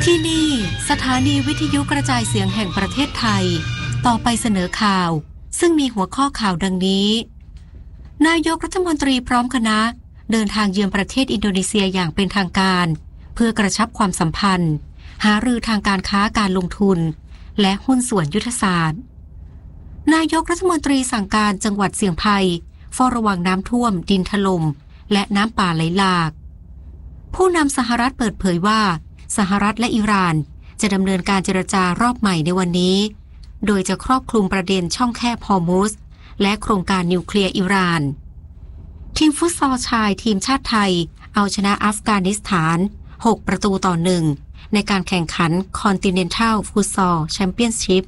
ที่นี่สถานีวิทยุกระจายเสียงแห่งประเทศไทยต่อไปเสนอข่าวซึ่งมีหัวข้อข่าวดังนี้นายกรัฐมนตรีพร้อมคณะเดินทางเยือนประเทศอินโดนีเซียอย่างเป็นทางการเพื่อกระชับความสัมพันธ์หารือทางการค้าการลงทุนและหุ้นส่วนยุทธศาสตร์นายกรัฐมนตรีสั่งการจังหวัดเสี่ยงภัยเฝ้าระวังน้ำท่วมดินถล่มและน้ำป่าไหลหลากผู้นำสหรัฐเปิดเผยว่าสหรัฐและอิหร่านจะดำเนินการเจรจารอบใหม่ในวันนี้โดยจะครอบคลุมประเด็นช่องแคบฮอร์มุซและโครงการนิวเคลียร์อิหร่านทีมฟุตซอลชายทีมชาติไทยเอาชนะอัฟกานิสถาน6-1ในการแข่งขัน Continental Futsal Championship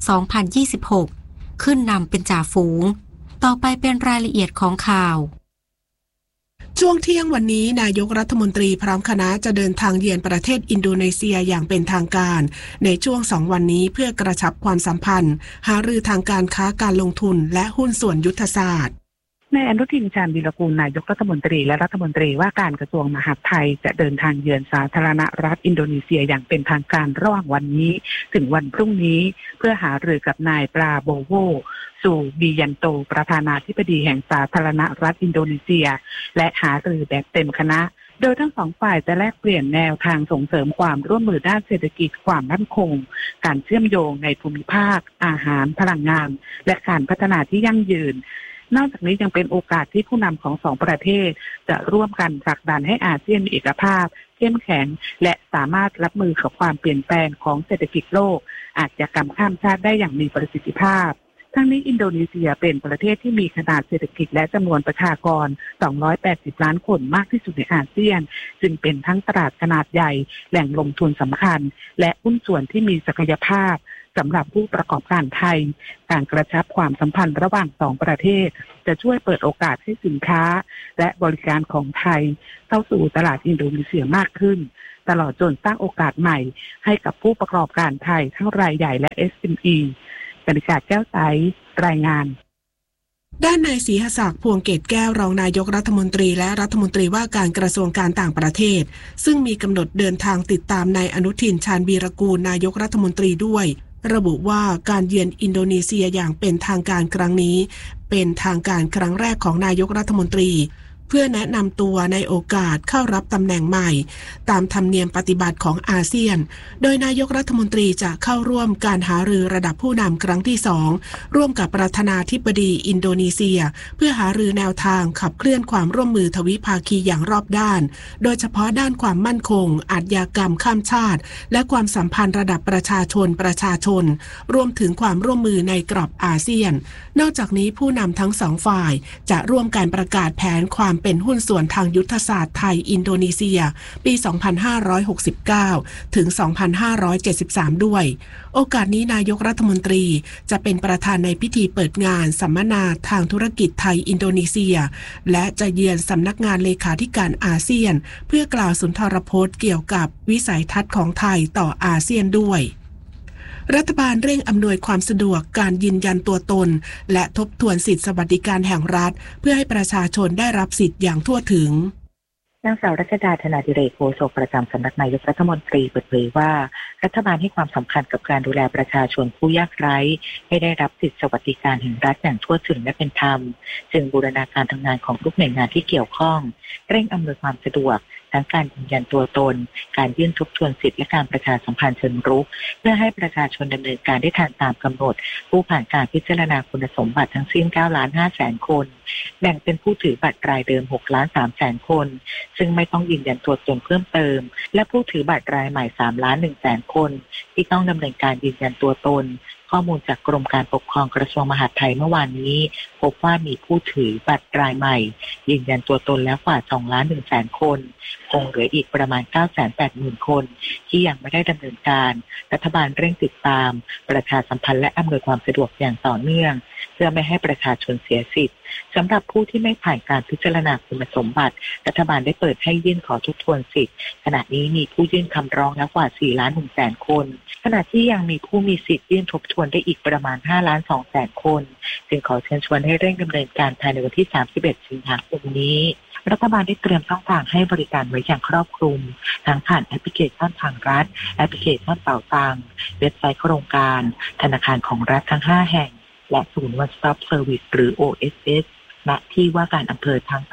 2026 ขึ้นนำเป็นจ่าฝูงต่อไปเป็นรายละเอียดของข่าวช่วงเที่ยงวันนี้นายกรัฐมนตรีพร้อมคณะจะเดินทางเยือนประเทศอินโดนีเซียอย่างเป็นทางการในช่วง2วันนี้เพื่อกระชับความสัมพันธ์หารือทางการค้าการลงทุนและหุ้นส่วนยุทธศาสตร์นายอนุทิน ชาญวีรกูลนายกรัฐมนตรีและรัฐมนตรีว่าการกระทรวงมหาดไทยจะเดินทางเยือนสาธารณรัฐอินโดนีเซียอย่างเป็นทางการระหว่างวันนี้ถึงวันพรุ่งนี้เพื่อหารือกับนายปราโบโวซูบิยันโตประธานาธิบดีแห่งสาธารณรัฐอินโดนีเซียและหารือแบบเต็มคณะโดยทั้งสองฝ่ายจะแลกเปลี่ยนแนวทางส่งเสริมความร่วมมือด้านเศรษฐกิจความมั่นคงการเชื่อมโยงในภูมิภาคอาหารพลังงานและการพัฒนาที่ยั่งยืนนอกจากนี้ยังเป็นโอกาสที่ผู้นำของสองประเทศจะร่วมกันผลักดันให้อาเซียนมีเอกภาพเข้มแข็งและสามารถรับมือกับความเปลี่ยนแปลงของเศรษฐกิจโลกอาชญากรรมข้ามชาติได้อย่างมีประสิทธิภาพทั้งนี้อินโดนีเซียเป็นประเทศที่มีขนาดเศรษฐกิจและจำนวนประชากร280ล้านคนมากที่สุดในอาเซียนจึงเป็นทั้งตลาดขนาดใหญ่แหล่งลงทุนสำคัญและหุ้นส่วนที่มีศักยภาพสำหรับผู้ประกอบการไทยการกระชับความสัมพันธ์ระหว่างสองประเทศจะช่วยเปิดโอกาสให้สินค้าและบริการของไทยเข้าสู่ตลาดอินโดนีเซียมากขึ้นตลอดจนสร้างโอกาสใหม่ให้กับผู้ประกอบการไทยทั้งรายใหญ่และ SME กนิษฐ์แก้วใสรายงานด้านนายศรีหศักดิ์พวงเกตแก้วรองนายกรัฐมนตรีและรัฐมนตรีว่าการกระทรวงการต่างประเทศซึ่งมีกำหนดเดินทางติดตามนายอนุทินชาญวีรกูลนายกรัฐมนตรีด้วยระบุว่าการเยือนอินโดนีเซียอย่างเป็นทางการครั้งนี้เป็นทางการครั้งแรกของนายกรัฐมนตรีเพื่อแนะนำตัวในโอกาสเข้ารับตำแหน่งใหม่ตามธรรมเนียมปฏิบัติของอาเซียนโดยนายกรัฐมนตรีจะเข้าร่วมการหารือระดับผู้นำครั้งที่2ร่วมกับประธานาธิบดีอินโดนีเซียเพื่อหารือแนวทางขับเคลื่อนความร่วมมือทวิภาคีอย่างรอบด้านโดยเฉพาะด้านความมั่นคงอาชญากรรมข้ามชาติและความสัมพันธ์ระดับประชาชนรวมถึงความร่วมมือในกรอบอาเซียนนอกจากนี้ผู้นำทั้งสองฝ่ายจะร่วมการประกาศแผนความเป็นหุ้นส่วนทางยุทธศาสตร์ไทยอินโดนีเซียปี 2569 ถึง 2573 ด้วยโอกาสนี้นายกรัฐมนตรีจะเป็นประธานในพิธีเปิดงานสัมมนาทางธุรกิจไทยอินโดนีเซียและจะเยือนสำนักงานเลขาธิการอาเซียนเพื่อกล่าวสุนทรพจน์เกี่ยวกับวิสัยทัศน์ของไทยต่ออาเซียนด้วยรัฐบาลเร่งอำนวยความสะดวกการยืนยันตัวตนและทบทวนสิทธิสวัสดิการแห่งรัฐเพื่อให้ประชาชนได้รับสิทธิ์อย่างทั่วถึงนางสาวรัชดา ธนาดิเรกโฆษกประจำสำนักนายกรัฐมนตรีเปิดเผยว่ารัฐบาลให้ความสำคัญกับการดูแลประชาชนผู้ยากไร้ให้ได้รับสิทธิสวัสดิการแห่งรัฐอย่างทั่วถึงและเป็นธรรมจึงบูรณาการทำงานของทุกหน่วยงานที่เกี่ยวข้องเร่งอำนวยความสะดวกทั้งการยืนยันตัวตนการยื่นทบทวนสิทธิและการประชาสัมพันธ์เชิงรุกเพื่อให้ประชาชนดำเนินการได้ทันตามกำหนดผู้ผ่านการพิจารณาคุณสมบัติทั้งสิ้น 9,500,000 คนแบ่งเป็นผู้ถือบัตรรายเดิม 6,300,000 คนซึ่งไม่ต้องยืนยันตัวตนเพิ่มเติมและผู้ถือบัตรรายใหม่ 3,100,000 คนที่ต้องดำเนินการยืนยันตัวตนข้อมูลจากกรมการปกครองกระทรวงมหาดไทยเมื่อวานนี้พบว่ามีผู้ถือบัตรรายใหม่ยืนยันตัวตนแล้วกว่า 2,100,000 คนคงเหลืออีกประมาณ 980,000 คนที่ยังไม่ได้ดำเนินการรัฐบาลเร่งติดตามประชาสัมพันธ์และอำนวยความสะดวกอย่างต่อเนื่องเพื่อไม่ให้ประชาชนเสียสิทธิ์สำหรับผู้ที่ไม่ผ่านการพิจารณาคุณสมบัติรัฐบาลได้เปิดให้ยื่นขอทบทวนสิทธิ์ขณะนี้มีผู้ยื่นคำร้องแล้วกว่า 4,100,000 คนขณะที่ยังมีผู้มีสิทธิ์ยื่นทบทวนได้อีกประมาณ 5,200,000 คนจึงขอเชิญชวนให้เร่งดำเนินการภายในวันที่ 31 สิงหาคมนี้รัฐบาลได้เตรียมช่องทางให้บริการไว้อย่างครอบคลุมทั้งผ่านแอปพลิเคชันทางรัฐแอปพลิเคชันเป๋าตังค์เว็บไซต์โครงการธนาคารของรัฐทั้ง5แห่งและศูนย์ One Stop Service หรือ OSS ณที่ว่าการอำเภอทั้ง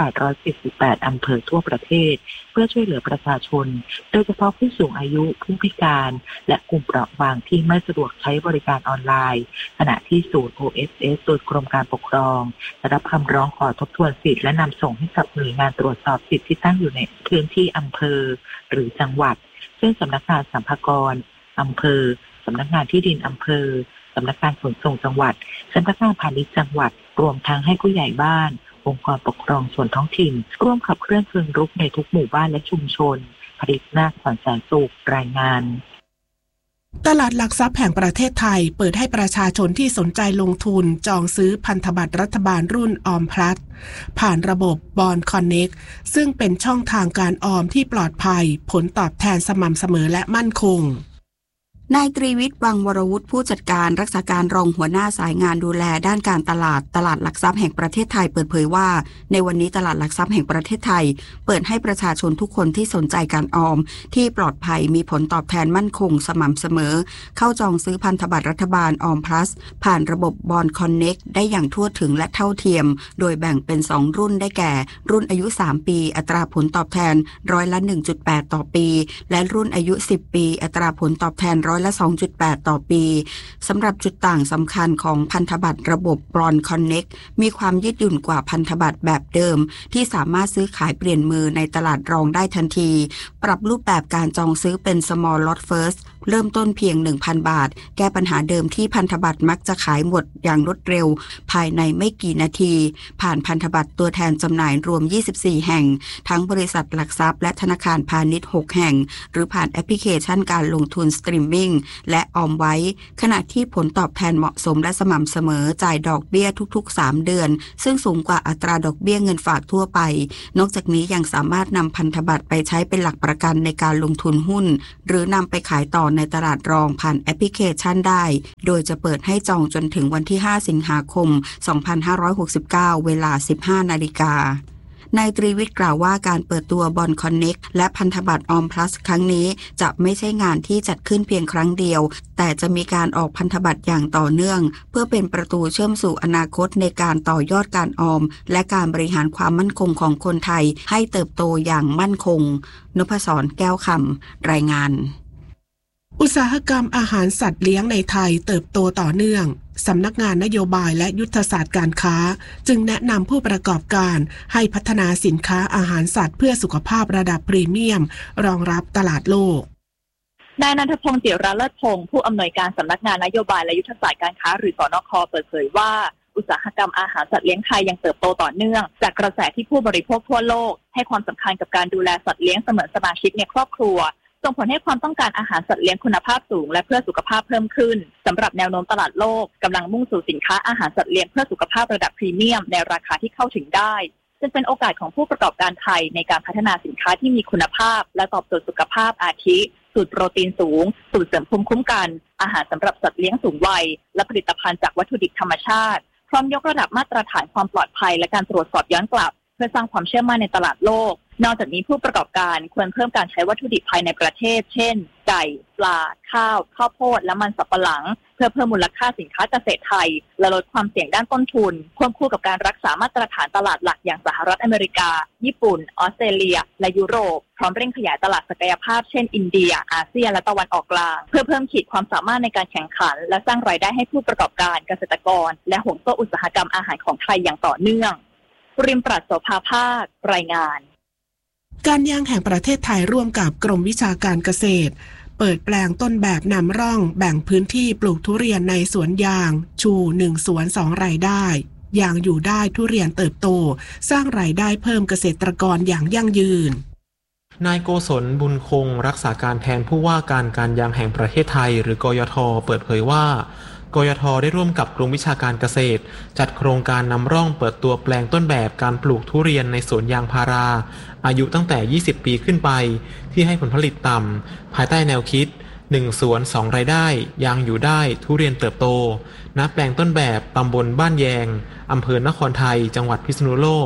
878อำเภอทั่วประเทศเพื่อช่วยเหลือประชาชนโดยเฉพาะผู้สูงอายุผู้พิการและกลุ่มเปราะบางที่ไม่สะดวกใช้บริการออนไลน์ขณะที่ศูนย์ OSS โดยกรมการปกครองได้รับคำร้องขอทบทวนสิทธิและนำส่งให้กับหน่วยงานตรวจสอบสิทธิที่ตั้งอยู่ในพื้นที่อำเภอหรือจังหวัดเช่นสำนักงานสรรพากรอำเภอสำนักงานที่ดินอำเภอสำนักงานขนส่งจังหวัดสำนักงานพาณิชย์จังหวัดรวมทั้งให้ผู้ใหญ่บ้านองค์กรปกครองส่วนท้องถิ่นร่วมขับเคลื่อนเชิงรุกในทุกหมู่บ้านและชุมชนผลิตนาค ขวัญแสนสุขรายงานตลาดหลักทรัพย์แห่งประเทศไทยเปิดให้ประชาชนที่สนใจลงทุนจองซื้อพันธบัตรรัฐบาลรุ่นออมพลัสผ่านระบบบอนคอนเน็กซึ่งเป็นช่องทางการออมที่ปลอดภัยผลตอบแทนสม่ำเสมอและมั่นคงนายตรีวิทย์ วังวรวุฒิผู้จัดการรักษาการรองหัวหน้าสายงานดูแลด้านการตลาดหลักทรัพย์แห่งประเทศไทยเปิดเผยว่าในวันนี้ตลาดหลักทรัพย์แห่งประเทศไทยเปิดให้ประชาชนทุกคนที่สนใจการออมที่ปลอดภัยมีผลตอบแทนมั่นคงสม่ำเสมอเข้าจองซื้อพันธบัตรรัฐบาลออมพลัสผ่านระบบบอนคอนเน็กได้อย่างทั่วถึงและเท่าเทียมโดยแบ่งเป็น2รุ่นได้แก่รุ่นอายุ3ปีอัตราผลตอบแทน100% ต่อปีและรุ่นอายุ10ปีอัตราผลตอบแทน2.8 ต่อปีสำหรับจุดต่างสำคัญของพันธบัตรระบบบอนคอนเน็กมีความยืดหยุ่นกว่าพันธบัตรแบบเดิมที่สามารถซื้อขายเปลี่ยนมือในตลาดรองได้ทันทีปรับรูปแบบการจองซื้อเป็น small lot first เริ่มต้นเพียง 1,000 บาทแก้ปัญหาเดิมที่พันธบัตรมักจะขายหมดอย่างรวดเร็วภายในไม่กี่นาทีผ่านพันธบัตรตัวแทนจำหน่ายรวม24แห่งทั้งบริษัทหลักทรัพย์และธนาคารพาณิชย์6แห่งหรือผ่านแอปพลิเคชันการลงทุนสตรีมมิ่งและออมไว้ขณะที่ผลตอบแทนเหมาะสมและสม่ำเสมอจ่ายดอกเบี้ยทุกๆ3เดือนซึ่งสูงกว่าอัตราดอกเบี้ยเงินฝากทั่วไปนอกจากนี้ยังสามารถนำพันธบัตรไปใช้เป็นหลักประกันในการลงทุนหุ้นหรือนำไปขายต่อในตลาดรองผ่านแอปพลิเคชันได้โดยจะเปิดให้จองจนถึงวันที่5สิงหาคม2569เวลา 15 นาฬิกานายตรีวิทย์กล่าวว่าการเปิดตัวบอนคอนเน็กและพันธบัตรออมพลัสครั้งนี้จะไม่ใช่งานที่จัดขึ้นเพียงครั้งเดียวแต่จะมีการออกพันธบัตรอย่างต่อเนื่องเพื่อเป็นประตูเชื่อมสู่อนาคตในการต่อยอดการออมและการบริหารความมั่นคงของคนไทยให้เติบโตอย่างมั่นคงนพศร แก้วคำรายงานอุตสาหกรรมอาหารสัตว์เลี้ยงในไทยเติบโตต่อเนื่องสำนักงานนโยบายและยุทธศาสตร์การค้าจึงแนะนำผู้ประกอบการให้พัฒนาสินค้าอาหารสัตว์เพื่อสุขภาพระดับพรีเมียมรองรับตลาดโลกนายณัฐพงษ์ จิราเลิศพงษ์ผู้อำนวยการสำนักงานนโยบายและยุทธศาสตร์การค้าหรือสนค.เปิดเผยว่าอุตสาหกรรมอาหารสัตว์เลี้ยงไทยยังเติบโตต่อเนื่องจากกระแสที่ผู้บริโภคทั่วโลกให้ความสำคัญกับการดูแลสัตว์เลี้ยงเสมือนสมาชิกในครอบครัวส่งผลให้ความต้องการอาหารสัตว์เลี้ยงคุณภาพสูงและเพื่อสุขภาพเพิ่มขึ้นสำหรับแนวโน้มตลาดโลกกำลังมุ่งสู่สินค้าอาหารสัตว์เลี้ยงเพื่อสุขภาพระดับพรีเมียมในราคาที่เข้าถึงได้จึงเป็นโอกาสของผู้ประกอบการไทยในการพัฒนาสินค้าที่มีคุณภาพและตอบโจทย์สุขภาพอาทิสูตรโปรตีนสูงสูตรเสริมภูมิคุ้มกันอาหารสำหรับสัตว์เลี้ยงสูงวัยและผลิตภัณฑ์จากวัตถุดิบธรรมชาติพร้อมยกระดับมาตรฐานความปลอดภัยและการตรวจสอบย้อนกลับเพื่อสร้างความเชื่อมั่นในตลาดโลกนอกจากนี้ผู้ประกอบการควรเพิ่มการใช้วัตถุดิบภายในประเทศเช่นไก่ปลาข้าวข้าวโพดและมันสำปะหลังเพื่อเพิ่มมูลค่าสินค้าเกษตรไทยและลดความเสี่ยงด้านต้นทุนควบคู่กับการรักษามาตรฐานตลาดหลักอย่างสหรัฐอเมริกาญี่ปุ่นออสเตรเลียและยุโรปพร้อมเร่งขยายตลาดศักยภาพเช่นอินเดียอาเซียนและตะวันออกกลางเพื่อเพิ่มขีดความสามารถในการแข่งขันและสร้างรายได้ให้ผู้ประกอบการเกษตรกรและห่วงโซ่อุตสาหกรรมอาหารของไทยอย่างต่อเนื่องริมปราศโสภาภาครายงานการยางแห่งประเทศไทยร่วมกับกรมวิชาการเกษตรเปิดแปลงต้นแบบนำร่องแบ่งพื้นที่ปลูกทุเรียนในสวนยางชู1สวน2รายได้ยางอยู่ได้ทุเรียนเติบโตสร้างรายได้เพิ่มเกษตรกรอย่างยั่งยืนนายโกศลบุญคงรักษาการแทนผู้ว่าการยางแห่งประเทศไทยหรือกยท.เปิดเผยว่ากยท.ได้ร่วมกับกรมวิชาการเกษตรจัดโครงการนำร่องเปิดตัวแปลงต้นแบบการปลูกทุเรียนในสวนยางพาราอายุตั้งแต่20ปีขึ้นไปที่ให้ผลผลิตต่ำภายใต้แนวคิด1สวน2รายได้ยางอยู่ได้ทุเรียนเติบโตณแปลงต้นแบบตำบลบ้านแยงอำเภอนครไทยจังหวัดพิษณุโลกโด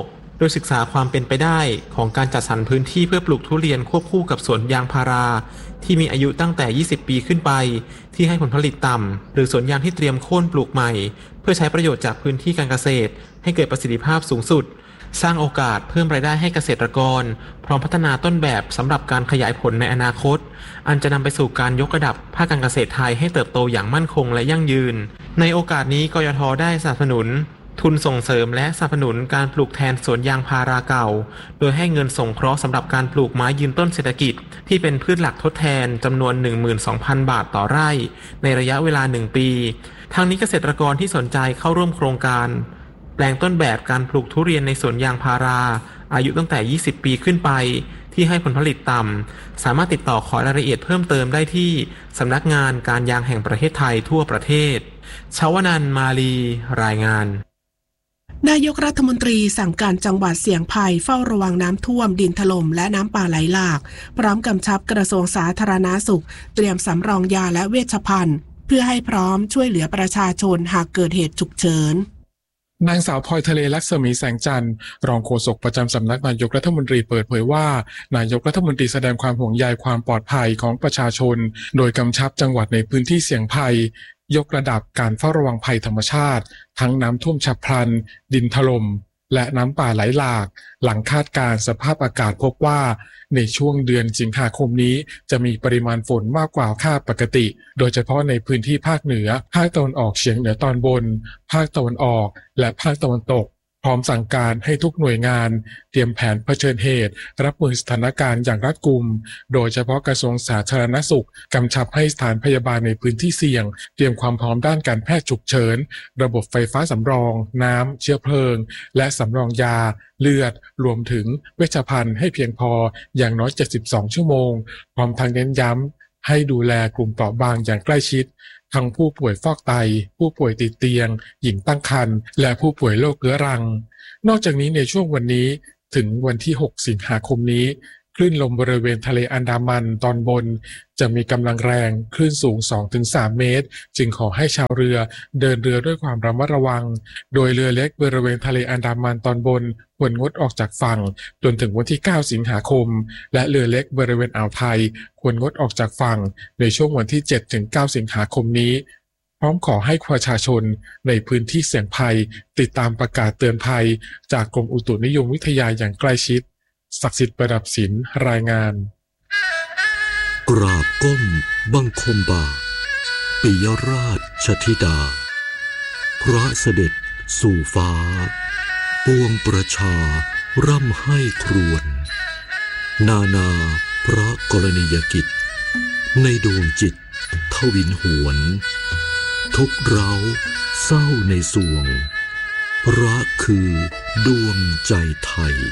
ยศึกษาความเป็นไปได้ของการจัดสรรพื้นที่เพื่อปลูกทุเรียนควบคู่กับสวนยางพาราที่มีอายุตั้งแต่20ปีขึ้นไปที่ให้ผลผลิตต่ำหรือสวนยางที่เตรียมโค่นปลูกใหม่เพื่อใช้ประโยชน์จากพื้นที่การเกษตรให้เกิดประสิทธิภาพสูงสุดสร้างโอกาสเพิ่มรายได้ให้เกษตรกรพร้อมพัฒนาต้นแบบสำหรับการขยายผลในอนาคตอันจะนำไปสู่การยกระดับภาคการเกษตรไทยให้เติบโตอย่างมั่นคงและยั่งยืนในโอกาสนี้กยท.ได้สนับสนุนทุนส่งเสริมและสนับสนุนการปลูกแทนสวนยางพาราเก่าโดยให้เงินสงเคราะห์สำหรับการปลูกไม้ยืนต้นเศรษฐกิจที่เป็นพืชหลักทดแทนจำนวน 12,000 บาทต่อไร่ในระยะเวลา1ปีทางนี้เกษตรกรที่สนใจเข้าร่วมโครงการแปลงต้นแบบการปลูกทุเรียนในสวนยางพาราอายุตั้งแต่20ปีขึ้นไปที่ให้ผลผลิตต่ำสามารถติดต่อขอรายละเอียดเพิ่มเติมได้ที่สำนักงานการยางแห่งประเทศไทยทั่วประเทศชวนันท์ มาลีรายงานนายกรัฐมนตรีสั่งการจังหวัดเสี่ยงภัยเฝ้าระวังน้ำท่วมดินถล่มและน้ำป่าไหลหลากพร้อมกำชับกระทรวงสาธารณสุขเตรียมสำรองยาและเวชภัณฑ์เพื่อให้พร้อมช่วยเหลือประชาชนหากเกิดเหตุฉุกเฉินนางสาวพลอยทะเลลักษมีแสงจันทร์รองโฆษกประจำสำนักนายกรัฐมนตรีเปิดเผยว่านายกรัฐมนตรีแสดงความห่วงใยความปลอดภัยของประชาชนโดยกำชับจังหวัดในพื้นที่เสี่ยงภัยยกระดับการเฝ้าระวังภัยธรรมชาติทั้งน้ำท่วมฉับพลันดินถล่มและน้ำป่าไหลหลากหลังคาดการณ์สภาพอากาศพบว่าในช่วงเดือนสิงหาคมนี้จะมีปริมาณฝนมากกว่าค่าปกติโดยเฉพาะในพื้นที่ภาคเหนือภาคตะวันออกเฉียงเหนือตอนบนภาคตะวันออกและภาคตะวันตกพร้อมสั่งการให้ทุกหน่วยงานเตรียมแผนเผชิญเหตุรับมือสถานการณ์อย่างรัดกุมโดยเฉพาะกระทรวงสาธารณสุขกำชับให้สถานพยาบาลในพื้นที่เสี่ยงเตรียมความพร้อมด้านการแพทย์ฉุกเฉินระบบไฟฟ้าสำรองน้ำเชื้อเพลิงและสำรองยาเลือดรวมถึงเวชภัณฑ์ให้เพียงพออย่างน้อย72ชั่วโมงพร้อมทางเน้นย้ำให้ดูแลกลุ่มเปราะบางอย่างใกล้ชิดทั้งผู้ป่วยฟอกไตผู้ป่วยติดเตียงหญิงตั้งครรภ์และผู้ป่วยโรคเรื้อรังนอกจากนี้ในช่วงวันนี้ถึงวันที่6สิงหาคมนี้คลื่นลมบริเวณทะเลอันดามันตอนบนจะมีกำลังแรงคลื่นสูง 2-3 เมตรจึงขอให้ชาวเรือเดินเรือด้วยความระมัดระวังโดยเรือเล็กบริเวณทะเลอันดามันตอนบนควรงดออกจากฝั่งจนถึงวันที่9สิงหาคมและเรือเล็กบริเวณอ่าวไทยควรงดออกจากฝั่งในช่วงวันที่ 7-9 สิงหาคมนี้พร้อมขอให้ประชาชนในพื้นที่เสี่ยงภัยติดตามประกาศเตือนภัยจากกรมอุตุนิยมวิทยาอย่างใกล้ชิดศักดิ์สิทธิ์ประดับศิลป์รายงานกราบก้มบังคมบาทปิยราชธิดาพระเสด็จสู่ฟ้าปวงประชาร่ำให้ครวญนานาพระกรณียกิจในดวงจิตทวินหวนทุกเร้าเศร้าในสวงพระคือดวงใจไทย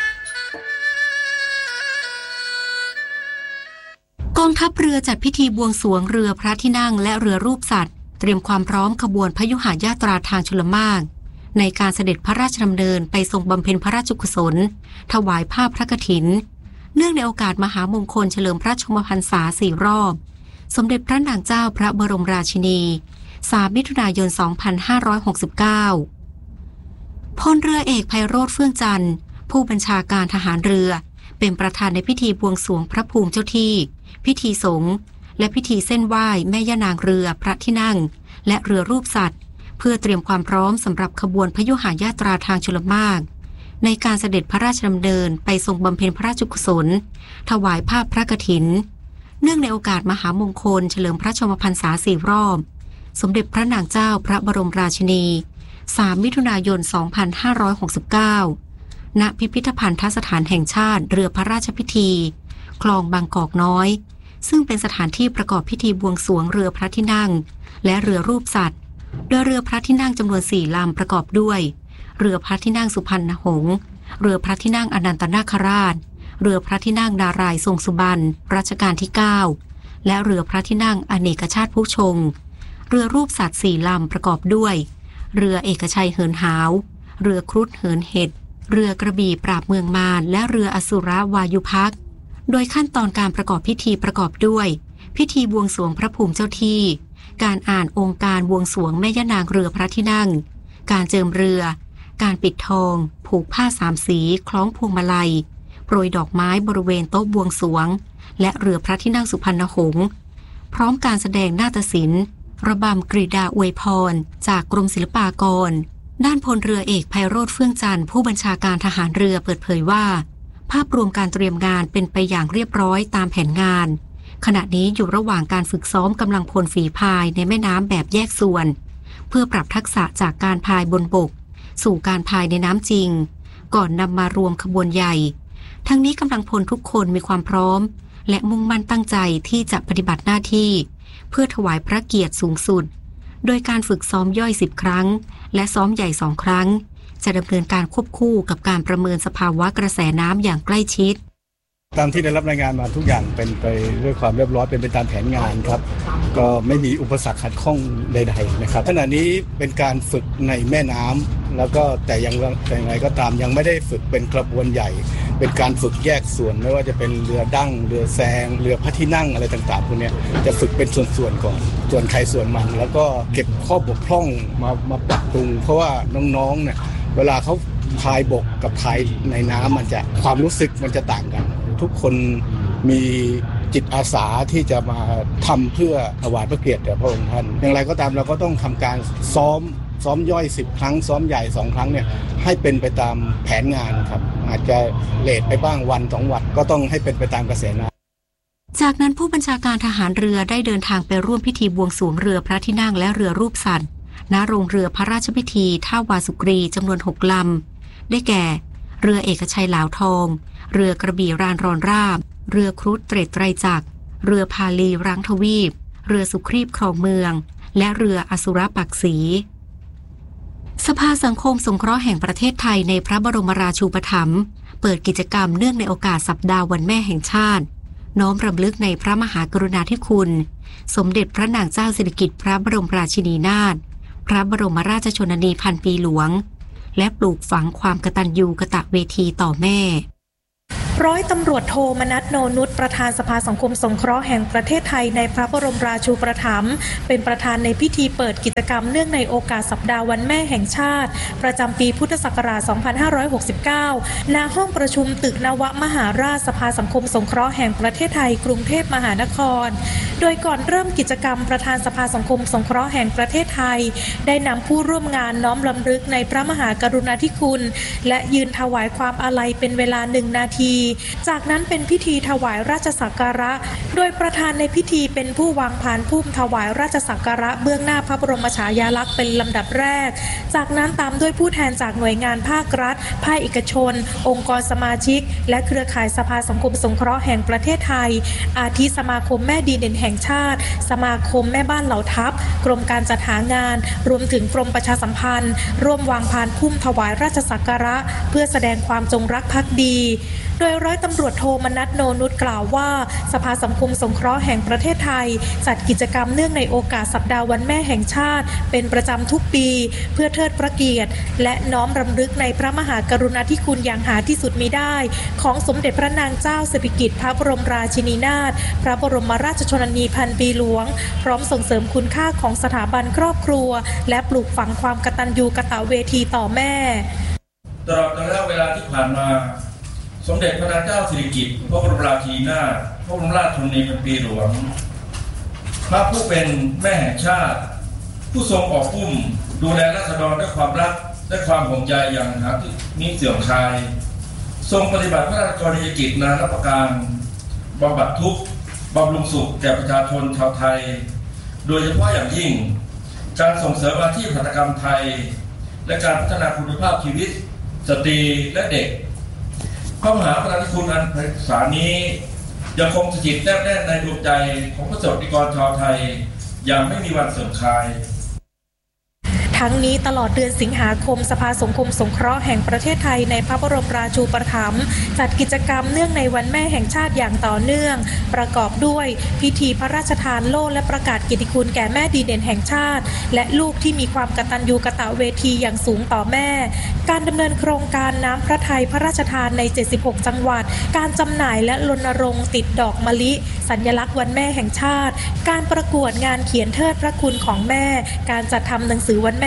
กองทัพเรือจัดพิธีบวงสรวงเรือพระที่นั่งและเรือรูปสัตว์เตรียมความพร้อมขบวนพยุหญาตราทางชลมารในการเสด็จพระราชดำเนินไปทรงบำเพ็ญพระราชกุศลถวายผ้าพระกฐินเนื่องในโอกาสมหามงคลเฉลิมพระชนมพรรษา4 รอบสมเด็จพระนางเจ้าพระบรมราชินี3 มิถุนายน 2569พลเรือเอกไพโรจน์เฟื่องจันทร์ผู้บัญชาการทหารเรือเป็นประธานในพิธีบวงสรวงพระภูมิเจ้าที่พิธีสงฆ์และพิธีเส้นไหว้แม่ย่านางเรือพระที่นั่งและเรือรูปสัตว์เพื่อเตรียมความพร้อมสำหรับขบวนพยุหญาตราทางชลมารในการเสด็จพระราชดำเนินไปทรงบำเพ็ญพระราชกุศลถวายผ้าพระกฐินเนื่องในโอกาสมหามงคลเฉลิมพระชนมพรรษา4 รอบสมเด็จพระนางเจ้าพระบรมราชินี3 มิถุนายน 2569ณพิพิธภัณฑสถานแห่งชาติเรือพระราชพิธีคลองบางกอกน้อยซึ่งเป็นสถานที่ประกอบพิธีบวงสรวงเรือพระที่นั่งและเรือรูปสัตว์โดยเรือพระที่นั่งจำนวน4 ลำประกอบด้วยเรือพระที่นั่งสุพรรณหงษ์เรือพระที่นั่งอนันตนาคราชเรือพระที่นั่งนารายณ์ทรงสุบรรณรัชกาลที่9และเรือพระที่นั่งอเนกชาติผู้ชงเรือรูปสัตว์4 ลำประกอบด้วยเรือเอกชัยเหินหาวเรือครุฑเหินเห็ดเรือกระบี่ปราบเมืองมารและเรืออสุรวายุภักดิ์โดยขั้นตอนการประกอบพิธีประกอบด้วยพิธีบวงสรวงพระภูมิเจ้าที่การอ่านองค์การบวงสรวงแม่ย่านางเรือพระที่นั่งการเจิมเรือการปิดทองผูกผ้าสามสีคล้องพวงมาลัยโปรยดอกไม้บริเวณโต๊ะบวงสรวงและเรือพระที่นั่งสุพรรณหงษ์พร้อมการแสดงนาฏศิลป์ระบำกรีดาอวยพรจากกรมศิลปากรด้านพลเรือเอกไพโรจน์เฟื่องจันทร์ผู้บัญชาการทหารเรือเปิดเผยว่าภาพรวมการเตรียมงานเป็นไปอย่างเรียบร้อยตามแผนงานขณะนี้อยู่ระหว่างการฝึกซ้อมกำลังพลฝีพายในแม่น้ำแบบแยกส่วนเพื่อปรับทักษะจากการพายบนบกสู่การพายในน้ำจริงก่อนนำมารวมขบวนใหญ่ทั้งนี้กำลังพลทุกคนมีความพร้อมและมุ่งมั่นตั้งใจที่จะปฏิบัติหน้าที่เพื่อถวายพระเกียรติสูงสุดโดยการฝึกซ้อมย่อย10 ครั้งและซ้อมใหญ่2 ครั้งจะดำเนินการควบคู่กับการประเมินสภาวะกระแสน้ำอย่างใกล้ชิดตามที่ได้รับรายงานมาทุกอย่างเป็นไปด้วยความเรียบร้อยเป็นไปตามแผนงานครับก็ไม่มีอุปสรรคขัดข้องใดๆนะครับขณะนี้เป็นการฝึกในแม่น้ำแล้วก็แต่ยังไงก็ตามยังไม่ได้ฝึกเป็นกระบวนใหญ่เป็นการฝึกแยกส่วนไม่ว่าจะเป็นเรือดั้งเรือแซงเรือพระที่นั่งอะไรต่างๆพวกนี้จะฝึกเป็นส่วนๆก่อนส่วนใครส่วนมันแล้วก็เก็บข้อบกพร่องมาปรับปรุงเพราะว่าน้องๆเนี่ยเวลาเขาพายบกกับพายในน้ำมันจะความรู้สึกมันจะต่างกันทุกคนมีจิตอาสาที่จะมาทำเพื่อถวายพระเกียรติแด่พระองค์ท่านอย่างไรก็ตามเราก็ต้องทำการซ้อมย่อย10 ครั้งซ้อมใหญ่2 ครั้งเนี่ยให้เป็นไปตามแผนงานครับอาจจะเลทไปบ้างวัน2 วันก็ต้องให้เป็นไปตามกระแสน้ำจากนั้นผู้บัญชาการทหารเรือได้เดินทางไปร่วมพิธีบวงสรวงเรือพระที่นั่งและเรือรูปสัตว์ณโรงเรือพระราชพิธีท่าวาสุกรีจำนวน6 ลำได้แก่เรือเอกชัยหลาวทองเรือกระบี่รานรอนราบเรือครุฑเตร็ดไตรจักรเรือพาลีรังทวีปเรือสุครีพครองเมืองและเรืออสุรปักษีสภาสังคมสงเคราะห์แห่งประเทศไทยในพระบรมราชูปถัมภ์เปิดกิจกรรมเนื่องในโอกาสสัปดาห์วันแม่แห่งชาติน้อมรำลึกในพระมหากรุณาธิคุณสมเด็จพระนางเจ้าสิริกิติ์พระบรมราชินีนาถพระบรมราชชนนีพันปีหลวงและปลูกฝังความกตัญญูกตเวทีต่อแม่ร้อยตำรวจโทมนัส โนนุชประธานสภาสังคมสงเคราะห์แห่งประเทศไทยในพระบรมราชูปถัมภ์เป็นประธานในพิธีเปิดกิจกรรมเนื่องในโอกาสสัปดาห์วันแม่แห่งชาติประจำปีพุทธศักราช 2569 ณ ห้องประชุมตึกนวมหาราชสภาสังคมสงเคราะห์แห่งประเทศไทยกรุงเทพมหานครโดยก่อนเริ่มกิจกรรมประธานสภาสังคมสงเคราะห์แห่งประเทศไทยได้นำผู้ร่วมงานน้อมรำลึกในพระมหากรุณาธิคุณและยืนถวายความอาลัยเป็นเวลา1 นาทีจากนั้นเป็นพิธีถวายราชสักการะโดยประธานในพิธีเป็นผู้วางพานพุ่มถวายราชสักการะเบื้องหน้าพระบรมฉายาลักษณ์เป็นลำดับแรกจากนั้นตามด้วยผู้แทนจากหน่วยงานภาครัฐภาคเอกชนองค์กรสมาชิกและเครือข่ายสภาสังคมสงเคราะห์แห่งประเทศไทยอาทิสมาคมแม่ดีเด่นแห่งชาติสมาคมแม่บ้านเหล่าทัพกรมการจัดหางานรวมถึงกรมประชาสัมพันธ์ร่วมวางพานพุ่มถวายราชสักการะเพื่อแสดงความจงรักภักดีโดยร้อยตำรวจโทมนัส โนนุชกล่าวว่าสภาสังคมสงเคราะห์แห่งประเทศไทยจัดกิจกรรมเนื่องในโอกาสสัปดาห์วันแม่แห่งชาติเป็นประจำทุกปีเพื่อเทิดพระเกียรติและน้อมรำลึกในพระมหากรุณาธิคุณอย่างหาที่สุดมิได้ของสมเด็จพระนางเจ้าสิริกิติ์พระบรมราชินีนาถพระบรมราชชนนีพันปีหลวงพร้อมส่งเสริมคุณค่าของสถาบันครอบครัวและปลูกฝังความกตัญญูกตเวทีต่อแม่ตลอดระยะเวลาที่ผ่านมาสมเด็จพระนางเจ้าสิริกิติ์พระบรมราชินีนาถพระบรมราชชนนีพันปีหลวงพระผู้เป็นแม่แห่งชาติผู้ทรงอบอุ้มดูแลราษฎรด้วยความรักและความห่วงใยอย่างหาที่มิเสื่อมคลายทรงปฏิบัติพระราชกรณียกิจนานาประการบำบัดทุกข์บำรุงสุขแก่ประชาชนชาวไทยโดยเฉพาะอย่างยิ่งการส่งเสริมอาชีพหัตถกรรมไทยและการพัฒนาคุณภาพชีวิตสตรีและเด็กพระมหากรุณาธิคุณอันไพศาลนี้ยังคงสถิตแนบแน่นในดวงใจของประสบนิกรชาวไทยอย่างไม่มีวันเสื่อมคลายทั้งนี้ตลอดเดือนสิงหาคมสภาสังคมสงเคราะห์แห่งประเทศไทยในพระบรมราชูปถัมภ์จัดกิจกรรมเนื่องในวันแม่แห่งชาติอย่างต่อเนื่องประกอบด้วยพิธีพระราชทานโล่และประกาศเกียรติคุณแก่แม่ดีเด่นแห่งชาติและลูกที่มีความกตัญญูกตเวทีอย่างสูงต่อแม่การดำเนินโครงการน้ำพระทัยพระราชทานใน76จังหวัดการจำหน่ายและรณรงค์ติดดอกมะลิสัญลักษณ์วันแม่แห่งชาติการประกวดงานเขียนเทิดพระคุณของแม่การจัดทำหนังสือวันแม่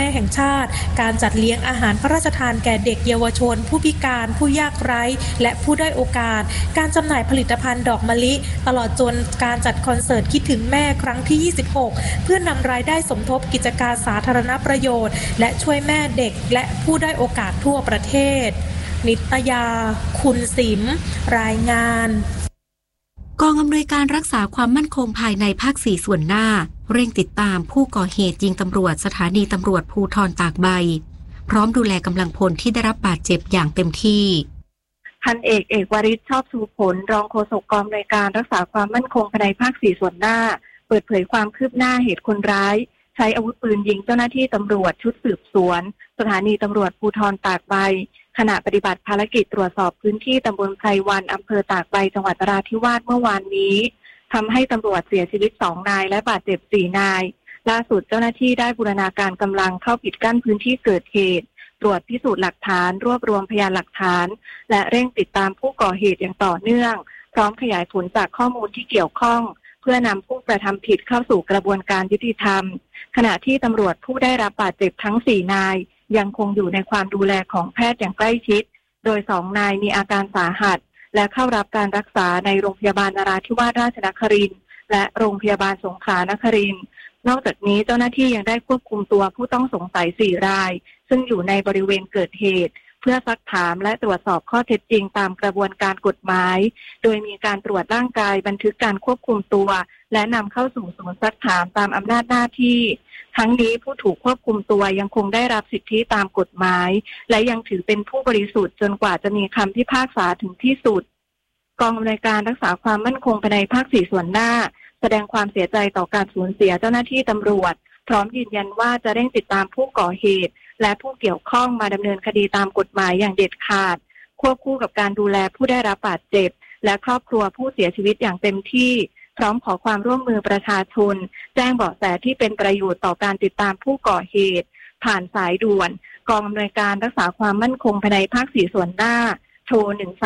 ม่แห่งชาติการจัดเลี้ยงอาหารพระราชทานแก่เด็กเยาวชนผู้พิการผู้ยากไร้และผู้ด้อยโอกาสการจำหน่ายผลิตภัณฑ์ดอกมะลิตลอดจนการจัดคอนเสิร์ตคิดถึงแม่ครั้งที่26เพื่อนำรายได้สมทบกิจการสาธารณประโยชน์และช่วยแม่เด็กและผู้ด้อยโอกาสทั่วประเทศนิตยาคุณสิมรายงานกองอำนวยการรักษาความมั่นคงภายในภาค4ส่วนหน้าเร่งติดตามผู้ก่อเหตุยิงตำรวจสถานีตำรวจภูธรตากใบพร้อมดูแลกำลังพลที่ได้รับบาดเจ็บอย่างเต็มที่พันเอกวริศชอบชูผลรองโฆษกกองอำนวยการรักษาความมั่นคงภายในภาค4ส่วนหน้าเปิดเผยความคืบหน้าเหตุคนร้ายใช้อาวุธปืนยิงเจ้าหน้าที่ตำรวจชุดสืบสวนสถานีตำรวจภูธรตากใบขณะปฏิบัติภารกิจตรวจสอบพื้นที่ตำบลไพรวันอำเภอตากใบจังหวัดนราธิวาสเมื่อวานนี้ทำให้ตำรวจเสียชีวิต2นายและบาดเจ็บ4นายล่าสุดเจ้าหน้าที่ได้บูรณาการกำลังเข้าปิดกั้นพื้นที่เกิดเหตุตรวจพิสูจน์หลักฐานรวบรวมพยานหลักฐานและเร่งติดตามผู้ก่อเหตุอย่างต่อเนื่องพร้อมขยายผลจากข้อมูลที่เกี่ยวข้องเพื่อนำผู้กระทำผิดเข้าสู่กระบวนการยุติธรรมขณะที่ตำรวจผู้ได้รับบาดเจ็บทั้ง4นายยังคงอยู่ในความดูแลของแพทย์อย่างใกล้ชิดโดย2นายมีอาการสาหัสและเข้ารับการรักษาในโรงพยาบาลนราธิวาสราชนครินทร์และโรงพยาบาลสงขลานครินทร์นอกจากนี้เจ้าหน้าที่ยังได้ควบคุมตัวผู้ต้องสงสัย4รายซึ่งอยู่ในบริเวณเกิดเหตุเพื่อซักถามและตรวจสอบข้อเท็จจริงตามกระบวนการกฎหมายโดยมีการตรวจร่างกายบันทึกการควบคุมตัวและนำเข้าสู่ศูนย์ซักถามตามอำนาจหน้าที่ทั้งนี้ผู้ถูกควบคุมตัวยังคงได้รับสิทธิตามกฎหมายและยังถือเป็นผู้บริสุทธิ์จนกว่าจะมีคำพิพากษาถึงที่สุดกองอำนวยการรักษาความมั่นคงภายในภาค4ส่วนหน้าแสดงความเสียใจต่อการสูญเสียเจ้าหน้าที่ตำรวจพร้อมยืนยันว่าจะเร่งติดตามผู้ก่อเหตุและผู้เกี่ยวข้องมาดำเนินคดีตามกฎหมายอย่างเด็ดขาดควบคู่กับการดูแลผู้ได้รับบาดเจ็บและครอบครัวผู้เสียชีวิตอย่างเต็มที่พร้อมขอความร่วมมือประชาชนแจ้งเบาะแสที่เป็นประโยชน์ต่อการติดตามผู้ก่อเหตุผ่านสายด่วนกองอำนวยการรักษาความมั่นคงภายในภาค4ส่วนหน้าโทร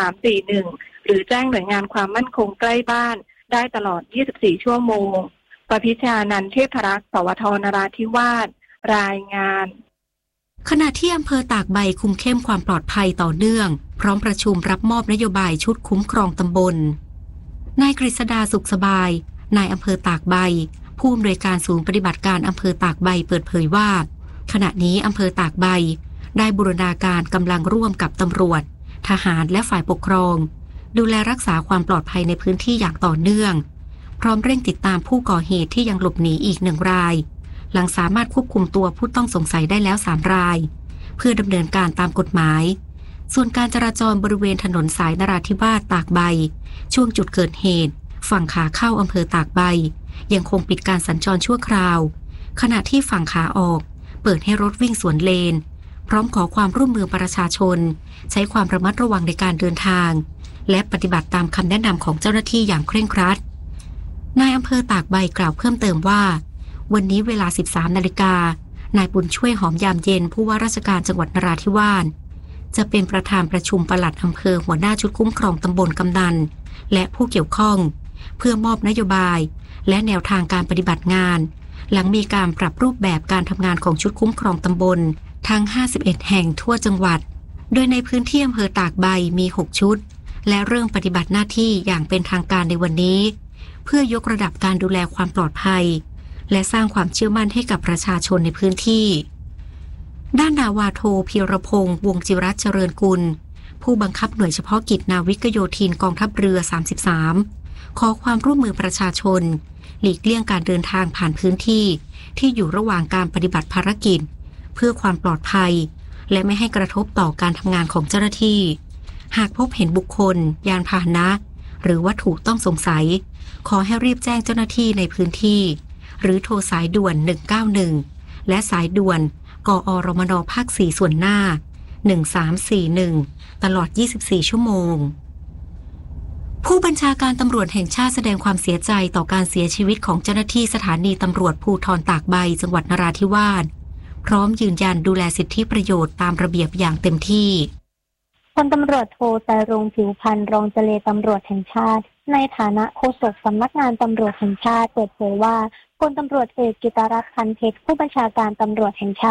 1341หรือแจ้งหน่วยงานความมั่นคงใกล้บ้านได้ตลอด24ชั่วโมงประพิชานันท์เทพรักษ์สวทนราธิวาสรายงานขณะที่อำเภอตากใบคุมเข้มความปลอดภัยต่อเนื่องพร้อมประชุมรับมอบนโยบายชุดคุ้มครองตำบลนายกฤษดาสุขสบายนายอำเภอตากใบผู้อำนวยการศูนย์ปฏิบัติการอำเภอตากใบเปิดเผยว่าขณะนี้อำเภอตากใบได้บูรณาการกำลังร่วมกับตำรวจทหารและฝ่ายปกครองดูแลรักษาความปลอดภัยในพื้นที่อย่างต่อเนื่องพร้อมเร่งติดตามผู้ก่อเหตุที่ยังหลบหนีอีก1รายหลังสามารถควบคุมตัวผู้ต้องสงสัยได้แล้ว3รายเพื่อดำเนินการตามกฎหมายส่วนการจราจรบริเวณถนนสายนราธิวาสตากใบช่วงจุดเกิดเหตุฝั่งขาเข้าอำเภอตากใบยังคงปิดการสัญจรชั่วคราวขณะที่ฝั่งขาออกเปิดให้รถวิ่งสวนเลนพร้อมขอความร่วมมือประชาชนใช้ความระมัดระวังในการเดินทางและปฏิบัติตามคำแนะนำของเจ้าหน้าที่อย่างเคร่งครัดนายอำเภอตากใบกล่าวเพิ่มเติมว่าวันนี้เวลา 13:00 น.นายบุญช่วยหอมยามเย็นผู้ว่าราชการจังหวัดนราธิวาสจะเป็นประธานประชุมปลัดอำเภอหัวหน้าชุดคุ้มครองตำบลกำนันและผู้เกี่ยวข้องเพื่อมอบนโยบายและแนวทางการปฏิบัติงานหลังมีการปรับรูปแบบการทำงานของชุดคุ้มครองตำบลทั้ง51แห่งทั่วจังหวัดโดยในพื้นที่อำเภอตากใบมี6ชุดและเริ่มปฏิบัติหน้าที่อย่างเป็นทางการในวันนี้เพื่อยกระดับการดูแลความปลอดภัยและสร้างความเชื่อมั่นให้กับประชาชนในพื้นที่ด้านนาวาโทพีรพงษ์วงศ์จิรัตน์เจริญกุลผู้บังคับหน่วยเฉพาะกิจนาวิกโยธินกองทัพเรือ33ขอความร่วมมือประชาชนหลีกเลี่ยงการเดินทางผ่านพื้นที่ที่อยู่ระหว่างการปฏิบัติภารกิจเพื่อความปลอดภัยและไม่ให้กระทบต่อการทำงานของเจ้าหน้าที่หากพบเห็นบุคคลยานพาหนะหรือวัตถุต้องสงสัยขอให้รีบแจ้งเจ้าหน้าที่ในพื้นที่หรือโทรสายด่วน191และสายด่วนกอรมนภาค4ส่วนหน้า1341ตลอด24ชั่วโมงผู้บัญชาการตำรวจแห่งชาติแสดงความเสียใจต่อการเสียชีวิตของเจ้าหน้าที่สถานีตำรวจภูธรตากใบจังหวัดนราธิวาสพร้อมยืนยันดูแลสิทธิประโยชน์ตามระเบียบอย่างเต็มที่พลตำรวจโทไตรรงค์ผิวพันธ์รองเจรตำรวจแห่งชาติในฐานะโฆษกสำนักงานตำรวจแห่งชาติเปิดเผยว่าพลตำรวจเอกกิตติรัตน์ พันเพชรผู้บัญชาการตำรวจแห่งชาติ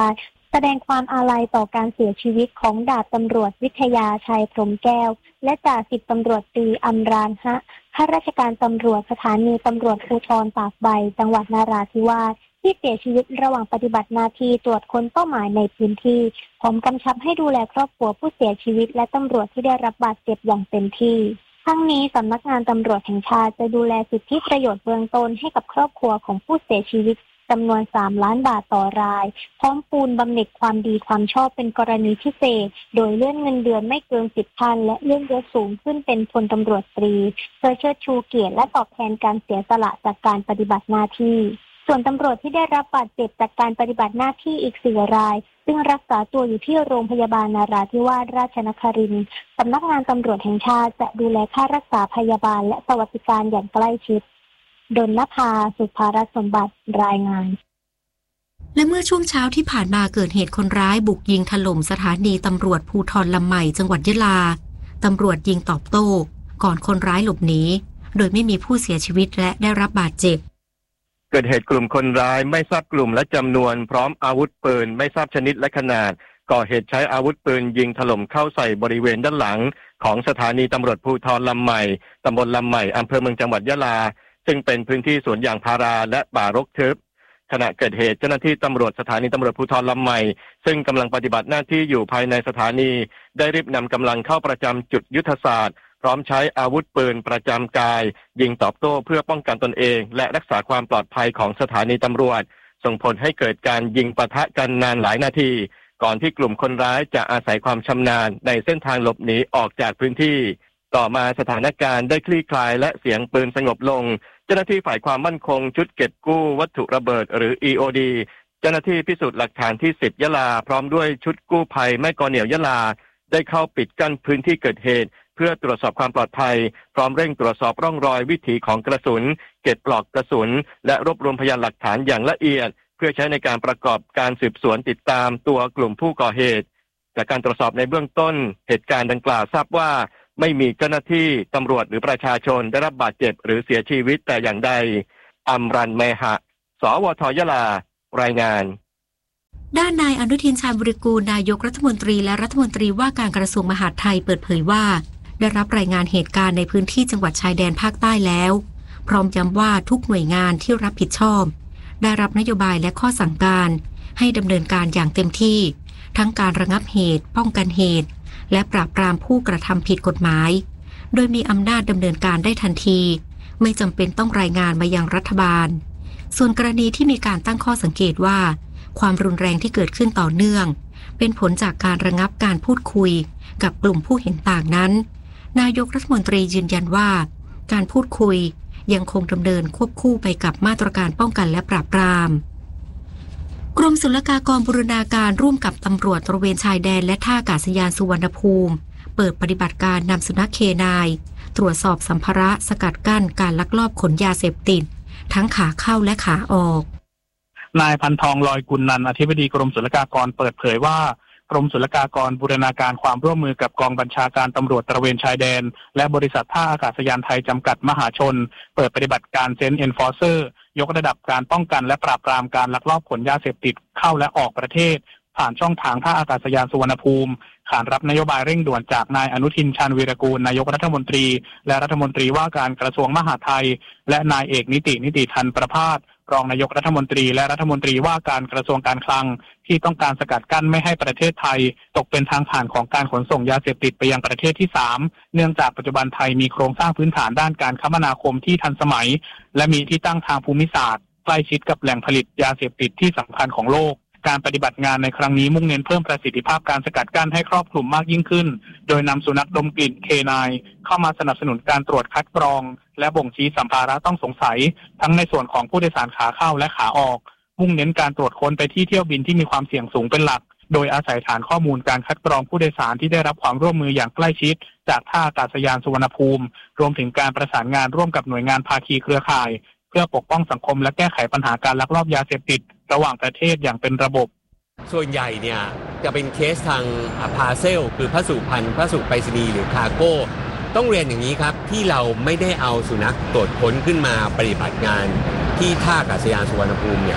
แสดงความอาลัยต่อการเสียชีวิตของดาบตำรวจวิทยาชัยพรหมแก้วและจ่าสิบตำรวจตรีอำรานฮะข้าราชการตำรวจสถานีตำรวจภูธรตากใบจังหวัดนราธิวาสที่เสียชีวิตระหว่างปฏิบัติหน้าที่ตรวจค้นเป้าหมายในพื้นที่พร้อมกำชับให้ดูแลครอบครัวผู้เสียชีวิตและตำรวจที่ได้รับบาดเจ็บอย่างเต็มที่ทั้งนี้สำนักงานตำรวจแห่งชาติจะดูแลสิทธิประโยชน์เบื้องต้นให้กับครอบครัวของผู้เสียชีวิตจำนวน3 ล้านบาทต่อรายพร้อมปูนบำเหน็จความดีความชอบเป็นกรณีพิเศษโดยเลื่อนเงินเดือนไม่เกิน10 ขั้นและเลื่อนยศสูงขึ้นเป็นพลตำรวจตรีเพื่อเชิดชูเกียรติและตอบแทนการเสียสละจากการปฏิบัติหน้าที่ส่วนตำรวจที่ได้รับบาดเจ็บจากการปฏิบัติหน้าที่อีก4 รายซึ่งรักษาตัวอยู่ที่โรงพยาบาลนราธิวาสราชนครินทร์สำนักงานตำรวจแห่งชาติจะดูแลค่ารักษาพยาบาลและสวัสดิการอย่างใกล้ชิดดลนภา สุภารสมบัติรายงานและเมื่อช่วงเช้าที่ผ่านมาเกิดเหตุคนร้ายบุกยิงถล่มสถานีตำรวจภูธรลำใหม่จังหวัดยะลาตำรวจยิงตอบโต้ก่อนคนร้ายหลบหนีโดยไม่มีผู้เสียชีวิตและได้รับบาดเจ็บเกิดเหตุกลุ่มคนร้ายไม่ทราบกลุ่มและจำนวนพร้อมอาวุธปืนไม่ทราบชนิดและขนาดก่อเหตุใช้อาวุธปืนยิงถล่มเข้าใส่บริเวณด้านหลังของสถานีตำรวจภูธรลำใหม่ตำบลลำใหม่อำเภอเมืองจังหวัดยะลาซึ่งเป็นพื้นที่สวนยางพาราและป่ารกทึบขณะเกิดเหตุเจ้าหน้าที่ตำรวจสถานีตำรวจภูธรลำใหม่ซึ่งกำลังปฏิบัติหน้าที่อยู่ภายในสถานีได้รีบนำกำลังเข้าประจำจุดยุทธศาสตร์พร้อมใช้อาวุธปืนประจำกายยิงตอบโต้เพื่อป้องกันตนเองและรักษาความปลอดภัยของสถานีตำรวจส่งผลให้เกิดการยิงปะทะกันนานหลายนาทีก่อนที่กลุ่มคนร้ายจะอาศัยความชำนาญในเส้นทางหลบหนีออกจากพื้นที่ต่อมาสถานการณ์ได้คลี่คลายและเสียงปืนสงบลงเจ้าหน้าที่ฝ่ายความมั่นคงชุดเก็บกู้วัตถุระเบิดหรือ EOD เจ้าหน้าที่พิสูจน์หลักฐานที่10ยะลาพร้อมด้วยชุดกู้ภัยแม่กอเหนี่ยวยะลาได้เข้าปิดกั้นพื้นที่เกิดเหตุเพื่อตรวจสอบความปลอดภัยพร้อมเร่งตรวจสอบร่องรอยวิถีของกระสุนเก็บปลอกกระสุนและรวบรวมพยานหลักฐานอย่างละเอียดเพื่อใช้ในการประกอบการสืบสวนติดตามตัวกลุ่มผู้ก่อเหตุจากการตรวจสอบในเบื้องต้นเหตุการณ์ดังกล่าวทราบว่าไม่มีเจ้าหน้าที่ตำรวจหรือประชาชนได้รับบาดเจ็บหรือเสียชีวิตแต่อย่างใดอัมรันเมหะสวทยะลารายงานด้านนายอนุทินชาญวิรากูลนายกรัฐมนตรีและรัฐมนตรีว่าการกระทรวงมหาดไทยเปิดเผยว่าได้รับรายงานเหตุการณ์ในพื้นที่จังหวัดชายแดนภาคใต้แล้วพร้อมย้ำว่าทุกหน่วยงานที่รับผิดชอบได้รับนโยบายและข้อสั่งการให้ดำเนินการอย่างเต็มที่ทั้งการระงับเหตุป้องกันเหตุและปราบปรามผู้กระทำผิดกฎหมายโดยมีอำนาจดำเนินการได้ทันทีไม่จำเป็นต้องรายงานมายังรัฐบาลส่วนกรณีที่มีการตั้งข้อสังเกตว่าความรุนแรงที่เกิดขึ้นต่อเนื่องเป็นผลจากการระงับการพูดคุยกับกลุ่มผู้เห็นต่างนั้นนายกรัฐมนตรียืนยันว่าการพูดคุยยังคงดำเนินควบคู่ไปกับมาตรการป้องกันและปราบปรามกรมศุลกากรบูรณาการร่วมกับตำรวจตระเวนชายแดนและท่าอากาศยานสุวรรณภูมิเปิดปฏิบัติการนำสุนัขเคนายตรวจสอบสัมภาระสกัดกั้นการลักลอบขนยาเสพติดทั้งขาเข้าและขาออกนายพันทองลอยกุลนันท์อธิบดีกรมศุลกากรเปิดเผยว่ากรมศุลกากรบูรณาการความร่วมมือกับกองบัญชาการตำรวจตระเวนชายแดนและบริษัทท่าอากาศยานไทยจำกัดมหาชนเปิดปฏิบัติการเซนต์เอนฟอร์เซอร์ยกระดับการป้องกันและปราบปรามการลักลอบขนยาเสพติดเข้าและออกประเทศผ่านช่องทางท่าอากาศยานสุวรรณภูมิขานรับนโยบายเร่งด่วนจากนายอนุทินชาญวีรกูลนายกรัฐมนตรีและรัฐมนตรีว่าการกระทรวงมหาดไทยและนายเอกนิติทันประภาสรองนายกรัฐมนตรีและรัฐมนตรีว่าการกระทรวงการคลังที่ต้องการสกัดกั้นไม่ให้ประเทศไทยตกเป็นทางผ่านของการขนส่งยาเสพติดไปยังประเทศที่3เนื่องจากปัจจุบันไทยมีโครงสร้างพื้นฐานด้านการคมนาคมที่ทันสมัยและมีที่ตั้งทางภูมิศาสตร์ใกล้ชิดกับแหล่งผลิตยาเสพติดที่สำคัญของโลกการปฏิบัติงานในครั้งนี้มุ่งเน้นเพิ่มประสิทธิภาพการสกัดกั้นให้ครอบคลุมมากยิ่งขึ้นโดยนำสุนัขดมกลิ่นเคนายเข้ามาสนับสนุนการตรวจคัดกรองและบ่งชี้สัมภาระต้องสงสัยทั้งในส่วนของผู้โดยสารขาเข้าและขาออกมุ่งเน้นการตรวจค้นไปที่เที่ยวบินที่มีความเสี่ยงสูงเป็นหลักโดยอาศัยฐานข้อมูลการคัดกรองผู้โดยสารที่ได้รับความร่วมมืออย่างใกล้ชิดจากท่าอากาศยานสุวรรณภูมิรวมถึงการประสานงานร่วมกับหน่วยงานภาคีเครือข่ายเพื่อปกป้องสังคมและแก้ไขปัญหาการลักลอบยาเสพติดระหว่างประเทศอย่างเป็นระบบส่วนใหญ่เนี่ยจะเป็นเคสทางพาเซลคือพัสดุพันธุ์พัสดุไปรษณีย์หรือคาร์โก้ต้องเรียนอย่างนี้ครับที่เราไม่ได้เอาสุนัขตรวจค้นขึ้นมาปฏิบัติงานที่ท่าอากาศยานสุวรรณภูมิเนี่ยเพ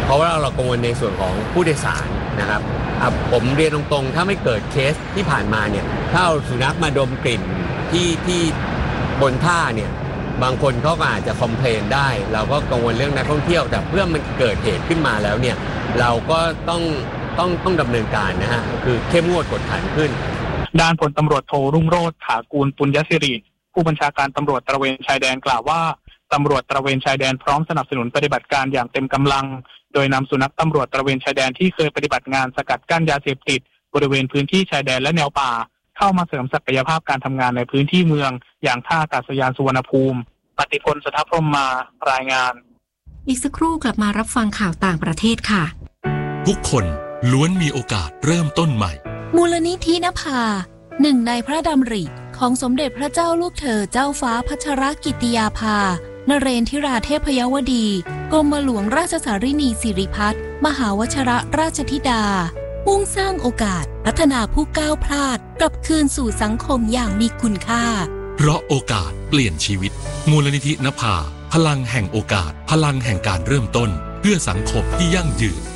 เพราะว่าเรากังวลในส่วนของผู้โดยสารนะครับผมเรียนตรงๆถ้าไม่เกิดเคสที่ผ่านมาเนี่ยถ้าเอาสุนัขมาดมกลิ่นที่บนท่าเนี่ยบางคนเขาก็อาจจะคอมเพลนได้เราก็กังวลเรื่องนักท่องเที่ยวแต่เพื่อมันเกิดเหตุขึ้นมาแล้วเนี่ยเราก็ต้องดำเนินการนะฮะคือเข้มงวดกวดขันขึ้นด้านพลตำรวจโทรุ่งโรจน์ ถากูลปุญญสิริผู้บัญชาการตำรวจตระเวนชายแดนกล่าวว่าตำรวจตระเวนชายแดนพร้อมสนับสนุนปฏิบัติการอย่างเต็มกำลังโดยนำสุนัขตำรวจตระเวนชายแดนที่เคยปฏิบัติงานสกัดกั้นยาเสพติดบริเวณพื้นที่ชายแดนและแนวป่าเข้ามาเสริมศักยภาพการทำงานในพื้นที่เมืองอย่างท่าอากาศยานสุวรรณภูมิปฏิพล สุทธพรหมารายงานอีกสักครู่กลับมารับฟังข่าวต่างประเทศค่ะทุกคนล้วนมีโอกาสเริ่มต้นใหม่มูลนิธินภาหนึ่งในพระดำริของสมเด็จพระเจ้าลูกเธอเจ้าฟ้าพัชรกิติยาภานเรนทิราเทพยวดีกรมหลวงราชสารินีสิริพัฒน์มหาวชรราชธิดามุ่งสร้างโอกาสพัฒนาผู้ก้าวพลาดกลับคืนสู่สังคมอย่างมีคุณค่าเพราะโอกาสเปลี่ยนชีวิตมูลนิธินภาพลังแห่งโอกาสพลังแห่งการเริ่มต้นเพื่อสังคมที่ยั่งยืน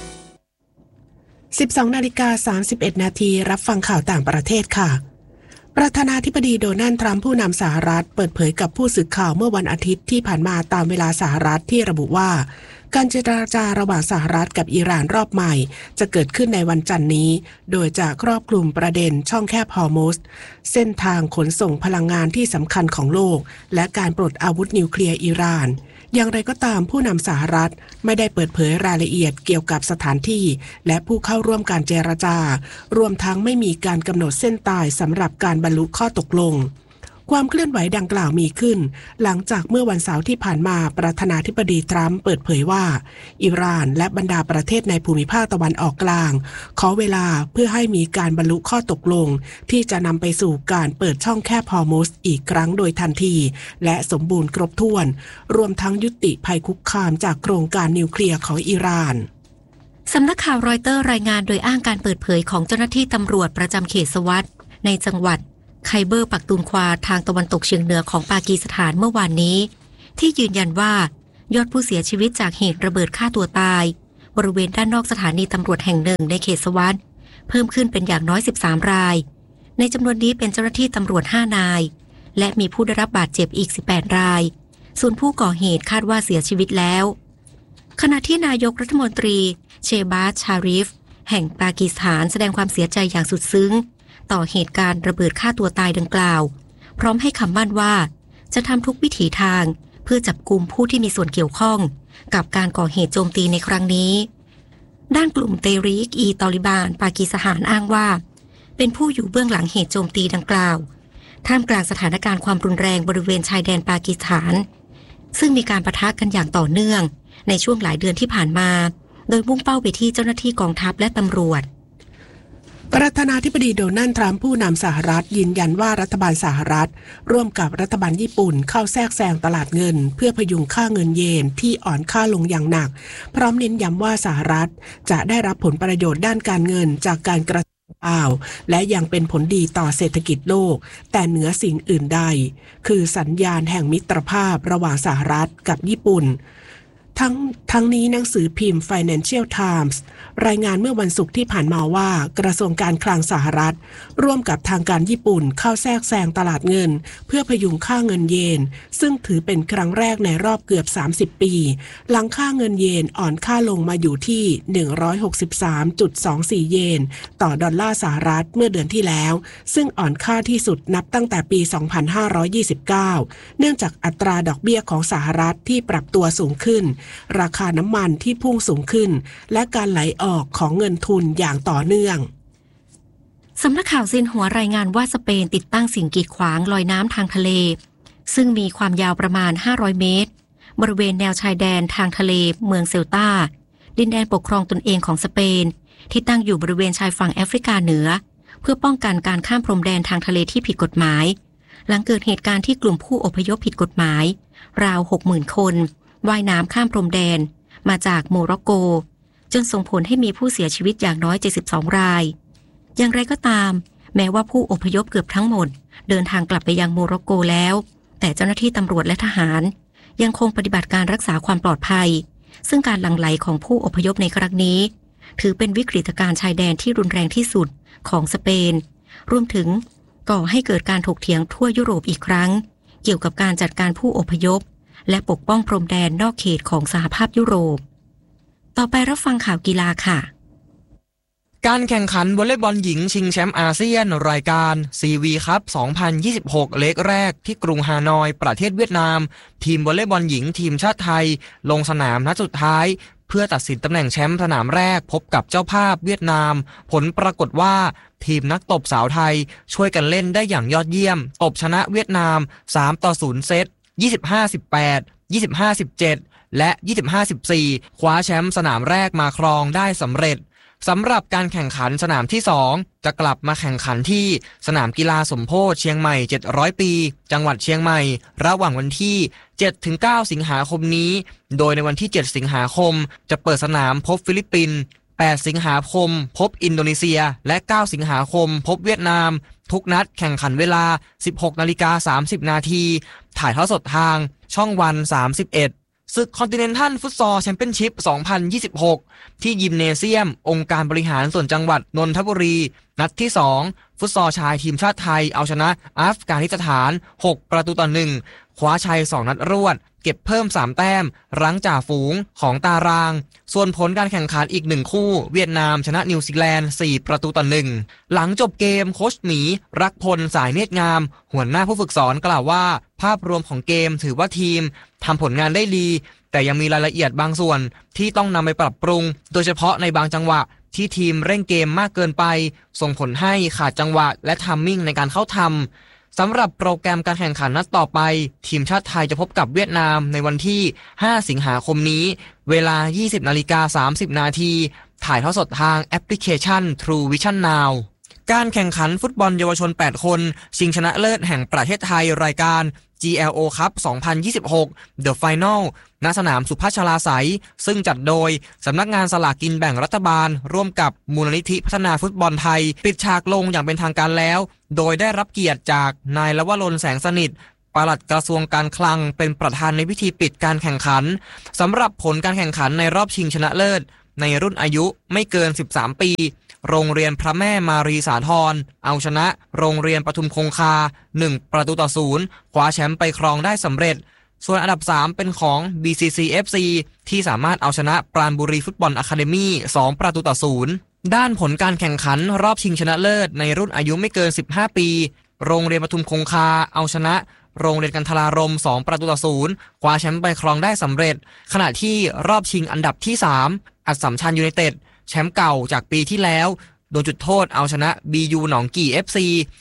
12:31 นาทีรับฟังข่าวต่างประเทศค่ะประธานาธิบดีโดนัลด์ทรัมป์ผู้นำสหรัฐเปิดเผยกับผู้สื่อข่าวเมื่อวันอาทิตย์ที่ผ่านมาตามเวลาสหรัฐที่ระบุว่าการเจรจาระหว่างสหรัฐกับอิหร่านรอบใหม่จะเกิดขึ้นในวันจันทร์นี้โดยจะครอบคลุมประเด็นช่องแคบฮอร์มุซเส้นทางขนส่งพลังงานที่สำคัญของโลกและการปลดอาวุธนิวเคลียร์อิหร่านอย่างไรก็ตามผู้นำสหรัฐไม่ได้เปิดเผยรายละเอียดเกี่ยวกับสถานที่และผู้เข้าร่วมการเจรจารวมทั้งไม่มีการกำหนดเส้นตายสำหรับการบรรลุข้อตกลงความเคลื่อนไหวดังกล่าวมีขึ้นหลังจากเมื่อวันเสาร์ที่ผ่านมาประธานาธิบดีทรัมป์เปิดเผยว่าอิหร่านและบรรดาประเทศในภูมิภาคตะวันออกกลางขอเวลาเพื่อให้มีการบรรลุข้อตกลงที่จะนำไปสู่การเปิดช่องแคบฮอร์มุซอีกครั้งโดยทันทีและสมบูรณ์ครบถ้วนรวมทั้งยุติภัยคุกคามจากโครงการนิวเคลียร์ของอิหร่านสำนักข่าวรอยเตอร์รายงานโดยอ้างการเปิดเผยของเจ้าหน้าที่ตำรวจประจำเขตสวัตในจังหวัดไคเบอร์ปักตูนควาทางตะวันตกเฉียงเหนือของปากีสถานเมื่อวานนี้ที่ยืนยันว่ายอดผู้เสียชีวิตจากเหตุระเบิดฆ่าตัวตายบริเวณด้านนอกสถานีตำรวจแห่งหนึ่งในเขตสวัตเพิ่มขึ้นเป็นอย่างน้อย13รายในจำนวนนี้เป็นเจ้าหน้าที่ตำรวจ5นายและมีผู้ได้รับบาดเจ็บอีก18รายส่วนผู้ก่อเหตุคาดว่าเสียชีวิตแล้วขณะที่นายกรัฐมนตรีเชบาซ ชาริฟแห่งปากีสถานแสดงความเสียใจอย่างสุดซึ้งต่อเหตุการณ์ระเบิดฆ่าตัวตายดังกล่าวพร้อมให้คำมั่นว่าจะทำทุกวิถีทางเพื่อจับกุมผู้ที่มีส่วนเกี่ยวข้องกับการก่อเหตุโจมตีในครั้งนี้ด้านกลุ่มเตรีกอีตอลิบานปากีสถานอ้างว่าเป็นผู้อยู่เบื้องหลังเหตุโจมตีดังกล่าวท่ามกลางสถานการณ์ความรุนแรงบริเวณชายแดนปากีสถานซึ่งมีการปะทะกันอย่างต่อเนื่องในช่วงหลายเดือนที่ผ่านมาโดยมุ่งเป้าไปที่เจ้าหน้าที่กองทัพและตำรวจประธานาธิบดีโดนัลด์ทรัมป์ผู้นำสหรัฐยืนยันว่ารัฐบาลสหรัฐร่วมกับรัฐบาลญี่ปุ่นเข้าแทรกแซงตลาดเงินเพื่อพยุงค่าเงินเยนที่อ่อนค่าลงอย่างหนักพร้อมเน้นย้ำว่าสหรัฐจะได้รับผลประโยชน์ด้านการเงินจากการกระตุ้นและยังเป็นผลดีต่อเศรษฐกิจโลกแต่เหนือสิ่งอื่นใดคือสัญญาณแห่งมิตรภาพระหว่างสหรัฐกับญี่ปุ่นทั้งนี้หนังสือพิมพ์ Financial Times รายงานเมื่อวันศุกร์ที่ผ่านมาว่ากระทรวงการคลังสหรัฐร่วมกับทางการญี่ปุ่นเข้าแทรกแซงตลาดเงินเพื่อพยุงค่าเงินเยนซึ่งถือเป็นครั้งแรกในรอบเกือบ30ปีหลังค่าเงินเยนอ่อนค่าลงมาอยู่ที่ 163.24 เยนต่อดอลลาร์สหรัฐเมื่อเดือนที่แล้วซึ่งอ่อนค่าที่สุดนับตั้งแต่ปี 2529 เนื่องจากอัตราดอกเบี้ยของสหรัฐที่ปรับตัวสูงขึ้นราคาน้ำมันที่พุ่งสูงขึ้นและการไหลออกของเงินทุนอย่างต่อเนื่องสำนักข่าวซินหัวรายงานว่าสเปนติดตั้งสิ่งกีดขวางลอยน้ำทางทะเลซึ่งมีความยาวประมาณ500เมตรบริเวณแนวชายแดนทางทะเลเมืองเซลตาดินแดนปกครองตนเองของสเปนที่ตั้งอยู่บริเวณชายฝั่งแอฟริกาเหนือเพื่อป้องกันการข้ามพรมแดนทางทะเลที่ผิดกฎหมายหลังเกิดเหตุการณ์ที่กลุ่มผู้อพยพผิดกฎหมายราว 60,000 คนว่ายน้ำข้ามพรมแดนมาจากโมร็อกโกจนส่งผลให้มีผู้เสียชีวิตอย่างน้อย72รายอย่างไรก็ตามแม้ว่าผู้อพยพเกือบทั้งหมดเดินทางกลับไปยังโมร็อกโกแล้วแต่เจ้าหน้าที่ตำรวจและทหารยังคงปฏิบัติการรักษาความปลอดภัยซึ่งการหลั่งไหลของผู้อพยพในครั้งนี้ถือเป็นวิกฤตการณ์ชายแดนที่รุนแรงที่สุดของสเปนรวมถึงก่อให้เกิดการถกเถียงทั่วยุโรปอีกครั้งเกี่ยวกับการจัดการผู้อพยพและปกป้องพรมแดนนอกเขตของสหภาพยุโรปต่อไปรับฟังข่าวกีฬาค่ะการแข่งขันวอลเลย์บอลหญิงชิงแชมป์อาเซียนรายการ CV คัพ 2026 เล็กแรกที่กรุงฮานอยประเทศเวียดนามทีมวอลเลย์บอลหญิงทีมชาติไทยลงสนามนัดสุดท้ายเพื่อตัดสินตำแหน่งแชมป์สนามแรกพบกับเจ้าภาพเวียดนามผลปรากฏว่าทีมนักตบสาวไทยช่วยกันเล่นได้อย่างยอดเยี่ยมตบชนะเวียดนาม 3-0 เซต 25-18 25-17 และ 25-14 คว้าแชมป์สนามแรกมาครองได้สำเร็จสำหรับการแข่งขันสนามที่2จะกลับมาแข่งขันที่สนามกีฬาสมโพธิเชียงใหม่700ปีจังหวัดเชียงใหม่ระหว่างวันที่ 7-9 สิงหาคมนี้โดยในวันที่ 7 สิงหาคมจะเปิดสนามพบฟิลิปปินส์8 สิงหาคมพบอินโดนีเซียและ9 สิงหาคมพบเวียดนามทุกนัดแข่งขันเวลา 16:30 น.ถ่ายทอดสดทางช่องวัน 31ศึกคอนติเนนทัลฟุตซอลแชมเปี้ยนชิพ 2026 ที่ยิมเนเซียมองค์การบริหารส่วนจังหวัดนนทบุรีนัดที่2ฟุตซอลชายทีมชาติไทยเอาชนะอัฟกานิสถาน6-1คว้าชัย2นัดรวดเก็บเพิ่ม3แต้มรั้งจ่าฝูงของตารางส่วนผลการแข่งขันอีก1คู่เวียดนามชนะนิวซีแลนด์4-1หลังจบเกมโค้ชหมีรักพลสายเนตรงามหัวหน้าผู้ฝึกสอนกล่าวว่าภาพรวมของเกมถือว่าทีมทำผลงานได้ดีแต่ยังมีรายละเอียดบางส่วนที่ต้องนำไปปรับปรุงโดยเฉพาะในบางจังหวะที่ทีมเร่งเกมมากเกินไปส่งผลให้ขาดจังหวะและทัมมิ่งในการเข้าทำสำหรับโปรแกรมการแข่งขันนัดต่อไปทีมชาติไทยจะพบกับเวียดนามในวันที่5 สิงหาคมนี้เวลา 20:30 น.ถ่ายทอดสดทางแอปพลิเคชัน True Vision Now การแข่งขันฟุตบอลเยาวชน8คนชิงชนะเลิศแห่งประเทศไทยรายการ GLO Cup 2026 The Final ณ สนามสุพัชลาไสยซึ่งจัดโดยสำนักงานสลากกินแบ่งรัฐบาลร่วมกับมูลนิธิพัฒนาฟุตบอลไทยปิดฉากลงอย่างเป็นทางการแล้วโดยได้รับเกียรติจากนายลวรนแสงสนิทปลัดกระทรวงการคลังเป็นประธานในพิธีปิดการแข่งขันสำหรับผลการแข่งขันในรอบชิงชนะเลิศในรุ่นอายุไม่เกิน13ปีโรงเรียนพระแม่มารีสาธรเอาชนะโรงเรียนปทุมคงคา1-0คว้าแชมป์ไปครองได้สำเร็จส่วนอันดับ3เป็นของ BCCFC ที่สามารถเอาชนะปราณบุรีฟุตบอลอะคาเดมี่2-0ด้านผลการแข่งขันรอบชิงชนะเลิศในรุ่นอายุไม่เกิน15ปีโรงเรียนปทุมคงคาเอาชนะโรงเรียนกันทรารม2-0คว้าแชมป์ไปครองได้สำเร็จขณะที่รอบชิงอันดับที่3อัสสัมชัญยูไนเต็ดแชมป์เก่าจากปีที่แล้วโดนจุดโทษเอาชนะ BU หนองกี่ FC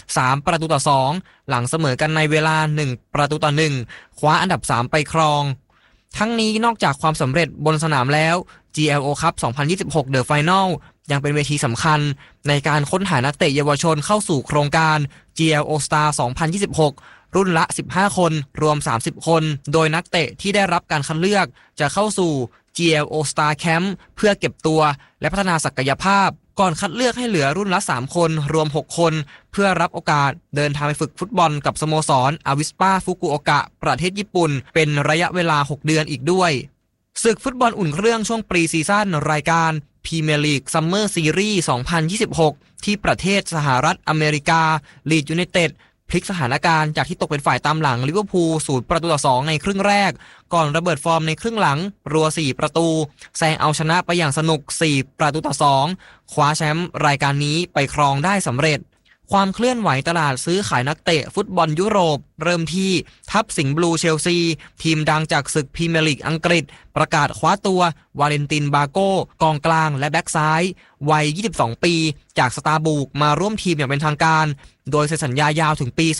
3-2หลังเสมอกันในเวลา1-1คว้าอันดับ3ไปครองทั้งนี้นอกจากความสำเร็จบนสนามแล้ว GLO Cup 2026 The Final ยังเป็นเวทีสำคัญในการค้นหานักเตะเยาวชนเข้าสู่โครงการ GLO Star 2026 รุ่นละ15คนรวม30คนโดยนักเตะที่ได้รับการคัดเลือกจะเข้าสู่ GLO Star Camp เพื่อเก็บตัวและพัฒนาศักยภาพก่อนคัดเลือกให้เหลือรุ่นละ3คนรวม6คนเพื่อรับโอกาสเดินทางไปฝึกฟุตบอลกับสโมสรอาวิสปาฟุกุโอกะประเทศญี่ปุ่นเป็นระยะเวลา6เดือนอีกด้วยศึกฟุตบอลอุ่นเครื่องช่วงปรีซีซั่นรายการพรีเมียร์ลีกซัมเมอร์ซีรีส์ 2026 ที่ประเทศสหรัฐอเมริกาลีดยูไนเต็ดพลิกสถานการณ์จากที่ตกเป็นฝ่ายตามหลังลิเวอร์พูล0-2ในครึ่งแรกก่อนระเบิดฟอร์มในครึ่งหลังรัว4ประตูแซงเอาชนะไปอย่างสนุก4-2คว้าแชมป์รายการนี้ไปครองได้สำเร็จความเคลื่อนไหวตลาดซื้อขายนักเตะฟุตบอลยุโรปเริ่มที่ทัพสิงห์บลูเชลซีทีมดังจากศึกพรีเมียร์ลีกอังกฤษประกาศคว้าตัววาเลนตินบาโก้กองกลางและแบ็กซ้ายวัย22ปีจากสตาร์บุกมาร่วมทีมอย่างเป็นทางการโดยเซ็นสัญญายาวถึงปี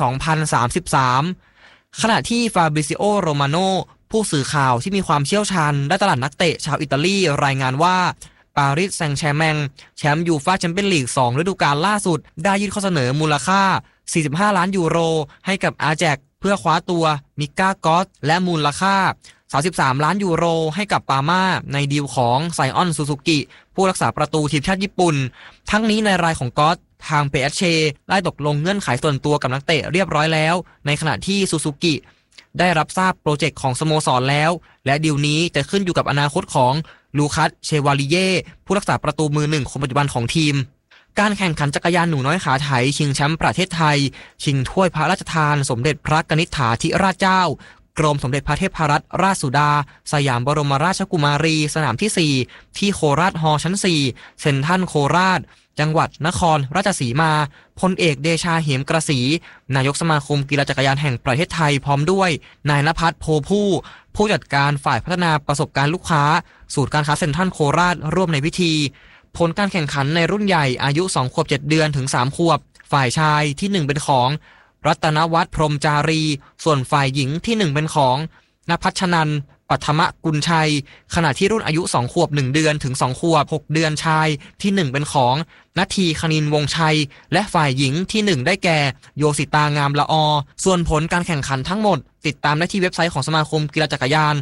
2033ขณะที่ฟาบริซิโอโรมาโนผู้สื่อข่าวที่มีความเชี่ยวชาญด้านตลาดนักเตะชาวอิตาลีรายงานว่าปารีสแซงต์แชร์แมงแชมป์ยูฟ่าแชมเปี้ยนลีก2ฤดูกาลล่าสุดได้ยื่นข้อเสนอมูลค่า45ล้านยูโรให้กับอาแจ็กเพื่อคว้าตัวมิก้ากอสและมูลค่า33ล้านยูโรให้กับปาม่าในดีลของไซออนซูซูกิผู้รักษาประตูทีมชาติญี่ปุ่นทั้งนี้ในรายของกอสทางเปเชได้ตกลงเงื่อนไขส่วนตัวกับนักเตะเรียบร้อยแล้วในขณะที่ซูซูกิได้รับทราบโปรเจกต์ของสโมสรแล้วและดีลนี้จะขึ้นอยู่กับอนาคตของลูคัสเชวาลิเย่ผู้รักษาประตูมือหนึ่งคนปัจจุบันของทีมการแข่งขันจักรยานหนูน้อยขาไถชิงแชมป์ประเทศไทยชิงถ้วยพระราชทานสมเด็จพระกนิษฐาธิราชเจ้ากรมสมเด็จพระเทพรัตนราชสุดาสยามบรมราชกุมารีสนามที่4ที่โคราชฮอลล์ชั้น4เซ็นทรัลโคราชจังหวัดนครราชสีมาพลเอกเดชาเหมกระสีนายกสมาคมกีฬาจักรยานแห่งประเทศไทยพร้อมด้วยนายณภัทรโพผู้จัดการฝ่ายพัฒนาประสบการณ์ลูกค้าศูนย์การค้าเซ็นทรัลโคราชร่วมในพิธีผลการแข่งขันในรุ่นใหญ่อายุ2 ขวบ 7 เดือนถึง 3 ขวบฝ่ายชายที่1เป็นของรัตนวัฒน์พรหมจารีส่วนฝ่ายหญิงที่1เป็นของณภัชนันท์ปัทมกุลชัยขณะที่รุ่นอายุ2 ขวบ 1 เดือนถึง 2 ขวบ 6 เดือนชายที่1เป็นของณทีคณินวงชัยและฝ่ายหญิงที่1ได้แก่โยสิตางามละอส่วนผลการแข่งขันทั้งหมดติดตามได้ที่เว็บไซต์ของสมาคมกีฬาจักรยาน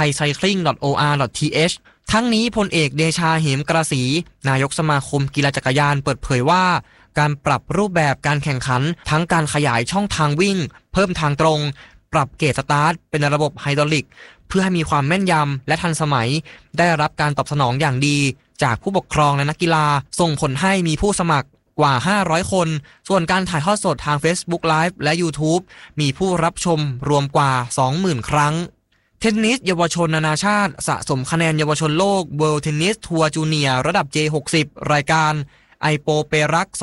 thaicycling.or.th ทั้งนี้พลเอกเดชาเหมกระสีนายกสมาคมกีฬาจักรยานเปิดเผยว่าการปรับรูปแบบการแข่งขันทั้งการขยายช่องทางวิ่งเพิ่มทางตรงปรับเกจสตาร์ทเป็นระบบไฮดรอลิกเพื่อให้มีความแม่นยำและทันสมัยได้รับการตอบสนองอย่างดีจากผู้ปกครองและนักกีฬาส่งผลให้มีผู้สมัครกว่า500คนส่วนการถ่ายทอดสดทาง Facebook Live และ YouTube มีผู้รับชมรวมกว่า 20,000 ครั้งเทนนิสเยาวชนนานาชาติสะสมคะแนนเยาวชนโลก World Tennis Tour Junior ระดับ J60 รายการไอโปเปรัก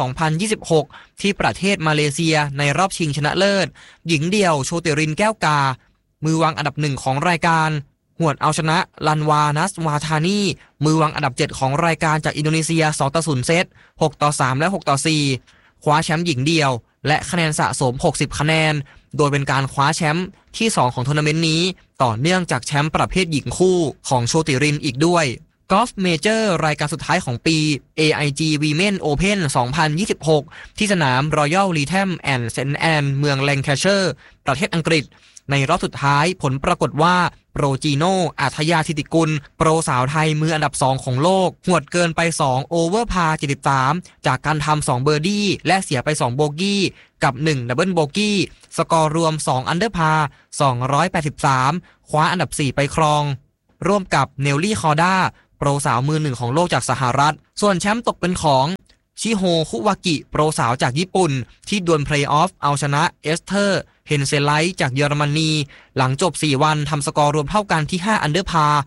2026ที่ประเทศมาเลเซียในรอบชิงชนะเลิศหญิงเดี่ยวโชติรินแก้วกามือวางอันดับ1ของรายการหวดเอาชนะลันวานัสวาธานีมือวางอันดับ7ของรายการจากอินโดนีเซีย 2-0 เซต 6-3 และ 6-4 คว้าแชมป์หญิงเดี่ยวและคะแนนสะสม60คะแนนโดยเป็นการคว้าแชมป์ที่2ของทัวร์นาเมนต์นี้ต่อเนื่องจากแชมป์ประเภทหญิงคู่ของโชติรินอีกด้วยกอล์ฟเมเจอร์รายการสุดท้ายของปี AIG Women Open 2026 ที่สนาม Royal Lytham and St Anne เมืองแลงแคเชอร์ประเทศอังกฤษในรอบสุดท้ายผลปรากฏว่าโปรจีโน่อาทยาธิติกุลโปรสาวไทยมืออันดับ2ของโลกหวดเกินไป2โอเวอร์พาร์73จากการทำ2เบอร์ดี้และเสียไป2โบกี้กับ1ดับเบิลโบกี้สกอร์รวม2อันเดอร์พาร์283คว้าอันดับ4ไปครองร่วมกับเนลลี่คอด้าโปรสาวมือ1ของโลกจากสหรัฐส่วนแชมป์ตกเป็นของชิโฮคุวากิโปรสาวจากญี่ปุ่นที่ดวลเพลย์ออฟเอาชนะเอสเธอร์เฮนเซไลท์จากเยอรมนีหลังจบ4วันทำสกอร์รวมเท่ากันที่5อันเดอร์พาร์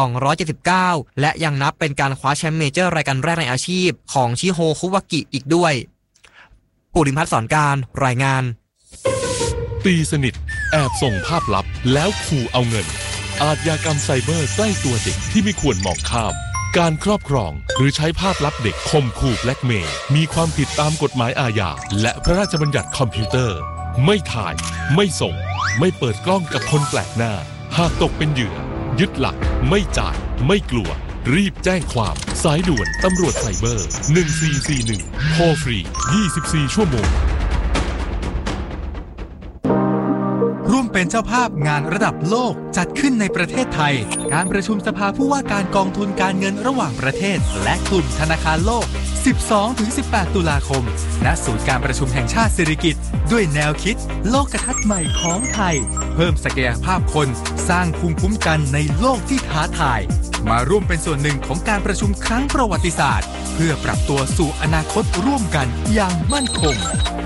279และยังนับเป็นการคว้าแชมป์เมเจอร์รายการแรกในอาชีพของชิโฮคุวากิอีกด้วยปุริพัฒน์สอนการรายงานตีสนิทแอบส่งภาพลับแล้วขู่เอาเงินอาชญากรรมไซเบอร์ใกล้ตัวเด็กที่ไม่ควรมองข้ามการครอบครองหรือใช้ภาพลับเด็กข่มขู่แบล็กเมย์มีความผิดตามกฎหมายอาญาและพระราชบัญญัติคอมพิวเตอร์ไม่ถ่ายไม่ส่งไม่เปิดกล้องกับคนแปลกหน้าหากตกเป็นเหยื่อยึดหลักไม่จ่ายไม่กลัวรีบแจ้งความสายด่วนตำรวจไซเบอร์1441โทรฟรี24ชั่วโมงร่วมเป็นเจ้าภาพงานระดับโลกจัดขึ้นในประเทศไทยการประชุมสภาผู้ว่าการกองทุนการเงินระหว่างประเทศและกลุ่มธนาคารโลก 12-18 ตุลาคมณศูนย์การประชุมแห่งชาติสิริกิติ์ด้วยแนวคิดโลกทัศน์ใหม่ของไทยเพิ่มศักยภาพคนสร้างภูมิคุ้มกันในโลกที่ท้าทายมาร่วมเป็นส่วนหนึ่งของการประชุมครั้งประวัติศาสตร์เพื่อปรับตัวสู่อนาคตร่วมกันอย่างมั่นคง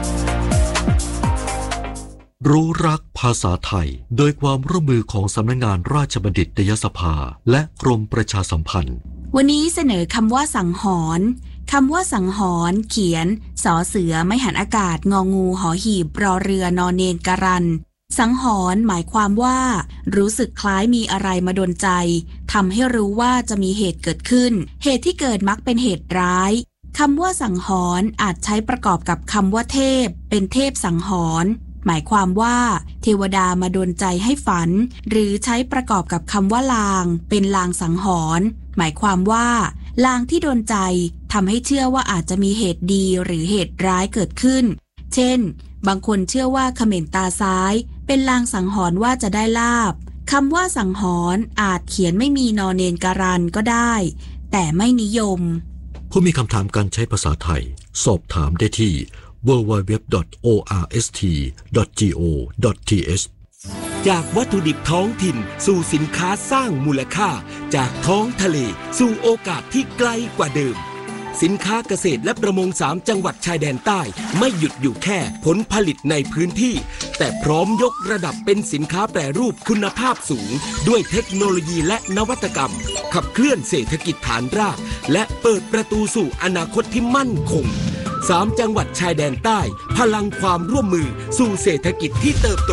รู้รักภาษาไทยโดยความร่วมมือของสำนักงานราชบัณฑิตยสภาและกรมประชาสัมพันธ์วันนี้เสนอคำว่าสังหรณ์คำว่าสังหรณ์เขียนสอเสือไม่หันอากาศงองูหอหีบรอเรือนอเนนการันสังหรณ์หมายความว่ารู้สึกคล้ายมีอะไรมาดลใจทำให้รู้ว่าจะมีเหตุเกิดขึ้นเหตุที่เกิดมักเป็นเหตุร้ายคำว่าสังหรณ์อาจใช้ประกอบกับคำว่าเทพเป็นเทพสังหรณ์หมายความว่าเทวดามาดลใจให้ฝันหรือใช้ประกอบกับคำว่าลางเป็นลางสังหรณ์หมายความว่าลางที่ดลใจทำให้เชื่อว่าอาจจะมีเหตุดีหรือเหตุร้ายเกิดขึ้นเช่นบางคนเชื่อว่าเขม่นตาซ้ายเป็นลางสังหรณ์ว่าจะได้ลาภคำว่าสังหรณ์อาจเขียนไม่มีนอเนนการันก็ได้แต่ไม่นิยมผู้มีคำถามการใช้ภาษาไทยสอบถามได้ที่www.orst.go.th จากวัตถุดิบท้องถิ่นสู่สินค้าสร้างมูลค่าจากท้องทะเลสู่โอกาสที่ไกลกว่าเดิมสินค้าเกษตรและประมง3จังหวัดชายแดนใต้ไม่หยุดอยู่แค่ผลผลิตในพื้นที่แต่พร้อมยกระดับเป็นสินค้าแปรรูปคุณภาพสูงด้วยเทคโนโลยีและนวัตกรรมขับเคลื่อนเศรษฐกิจฐานรากและเปิดประตูสู่อนาคตที่มั่นคง3จังหวัดชายแดนใต้พลังความร่วมมือสู่เศรษฐกิจที่เติบโต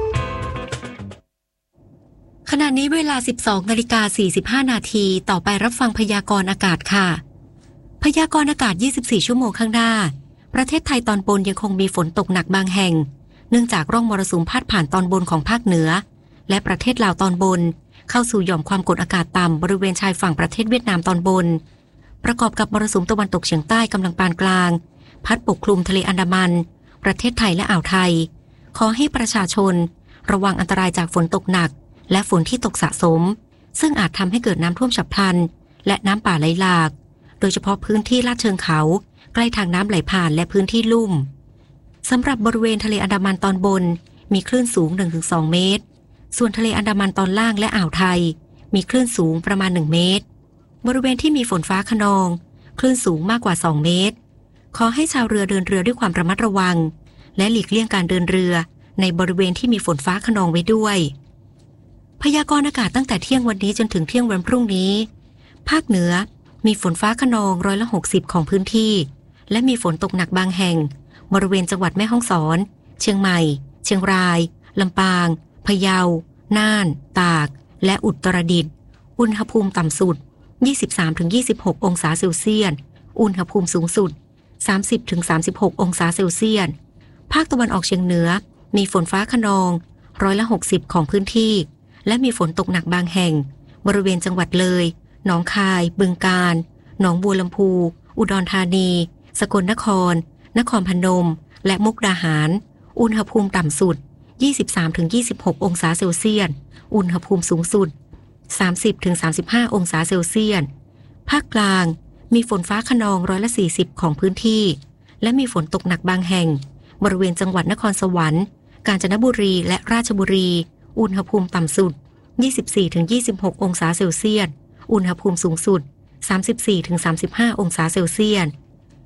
ขณะนี้เวลา 12:45 นาทีต่อไปรับฟังพยากรณ์อากาศค่ะพยากรณ์อากาศ24ชั่วโมงข้างหน้าประเทศไทยตอนบนยังคงมีฝนตกหนักบางแห่งเนื่องจากร่องมรสุมพาดผ่านตอนบนของภาคเหนือและประเทศลาวตอนบนเข้าสู่หย่อมความกดอากาศต่ำบริเวณชายฝั่งประเทศเวียดนามตอนบนประกอบกับมรสุมตะวันตกเฉียงใต้กำลังปานกลางพัดปกคลุมทะเลอันดามันประเทศไทยและอ่าวไทยขอให้ประชาชนระวังอันตรายจากฝนตกหนักและฝนที่ตกสะสมซึ่งอาจทำให้เกิดน้ำท่วมฉับพลันและน้ำป่าไหลหลากโดยเฉพาะพื้นที่ลาดเชิงเขาใกล้ทางน้ำไหลผ่านและพื้นที่ลุ่มสำหรับบริเวณทะเลอันดามันตอนบนมีคลื่นสูง 1-2 เมตรส่วนทะเลอันดามันตอนล่างและอ่าวไทยมีคลื่นสูงประมาณ1เมตรบริเวณที่มีฝนฟ้าคะนองคลื่นสูงมากกว่า2เมตรขอให้ชาวเรือเดินเรือด้วยความระมัดระวังและหลีกเลี่ยงการเดินเรือในบริเวณที่มีฝนฟ้าคะนองไว้ด้วยพยากรณ์อากาศตั้งแต่เที่ยงวันนี้จนถึงเที่ยงวันพรุ่งนี้ภาคเหนือมีฝนฟ้าคะนอง60%ของพื้นที่และมีฝนตกหนักบางแห่งบริเวณจังหวัดแม่ฮ่องสอนเชียงใหม่เชียงรายลำปางพะเยาน่านตากและอุตรดิตถ์อุณหภูมิต่ำสุด 23-26 องศาเซลเซียสอุณหภูมิสูงสุด 30-36 องศาเซลเซียสภาคตะวันออกเฉียงเหนือมีฝนฟ้าคะนอง60%ของพื้นที่และมีฝนตกหนักบางแห่งบริเวณจังหวัดเลยหนองคายบึงกาฬหนองบัวลำพูอุดรธานีสกลนครนครพนมและมุกดาหารอุณหภูมิต่ำสุด 23-26 องศาเซลเซียสอุณหภูมิสูงสุด 30-35 องศาเซลเซียสภาคกลางมีฝนฟ้าคะนอง40%ของพื้นที่และมีฝนตกหนักบางแห่งบริเวณจังหวัดนครสวรรค์กาญจนบุรีและราชบุรีอุณหภูมิต่ำสุด 24-26 องศาเซลเซียสอุณหภูมิสูงสุด 34-35 องศาเซลเซียส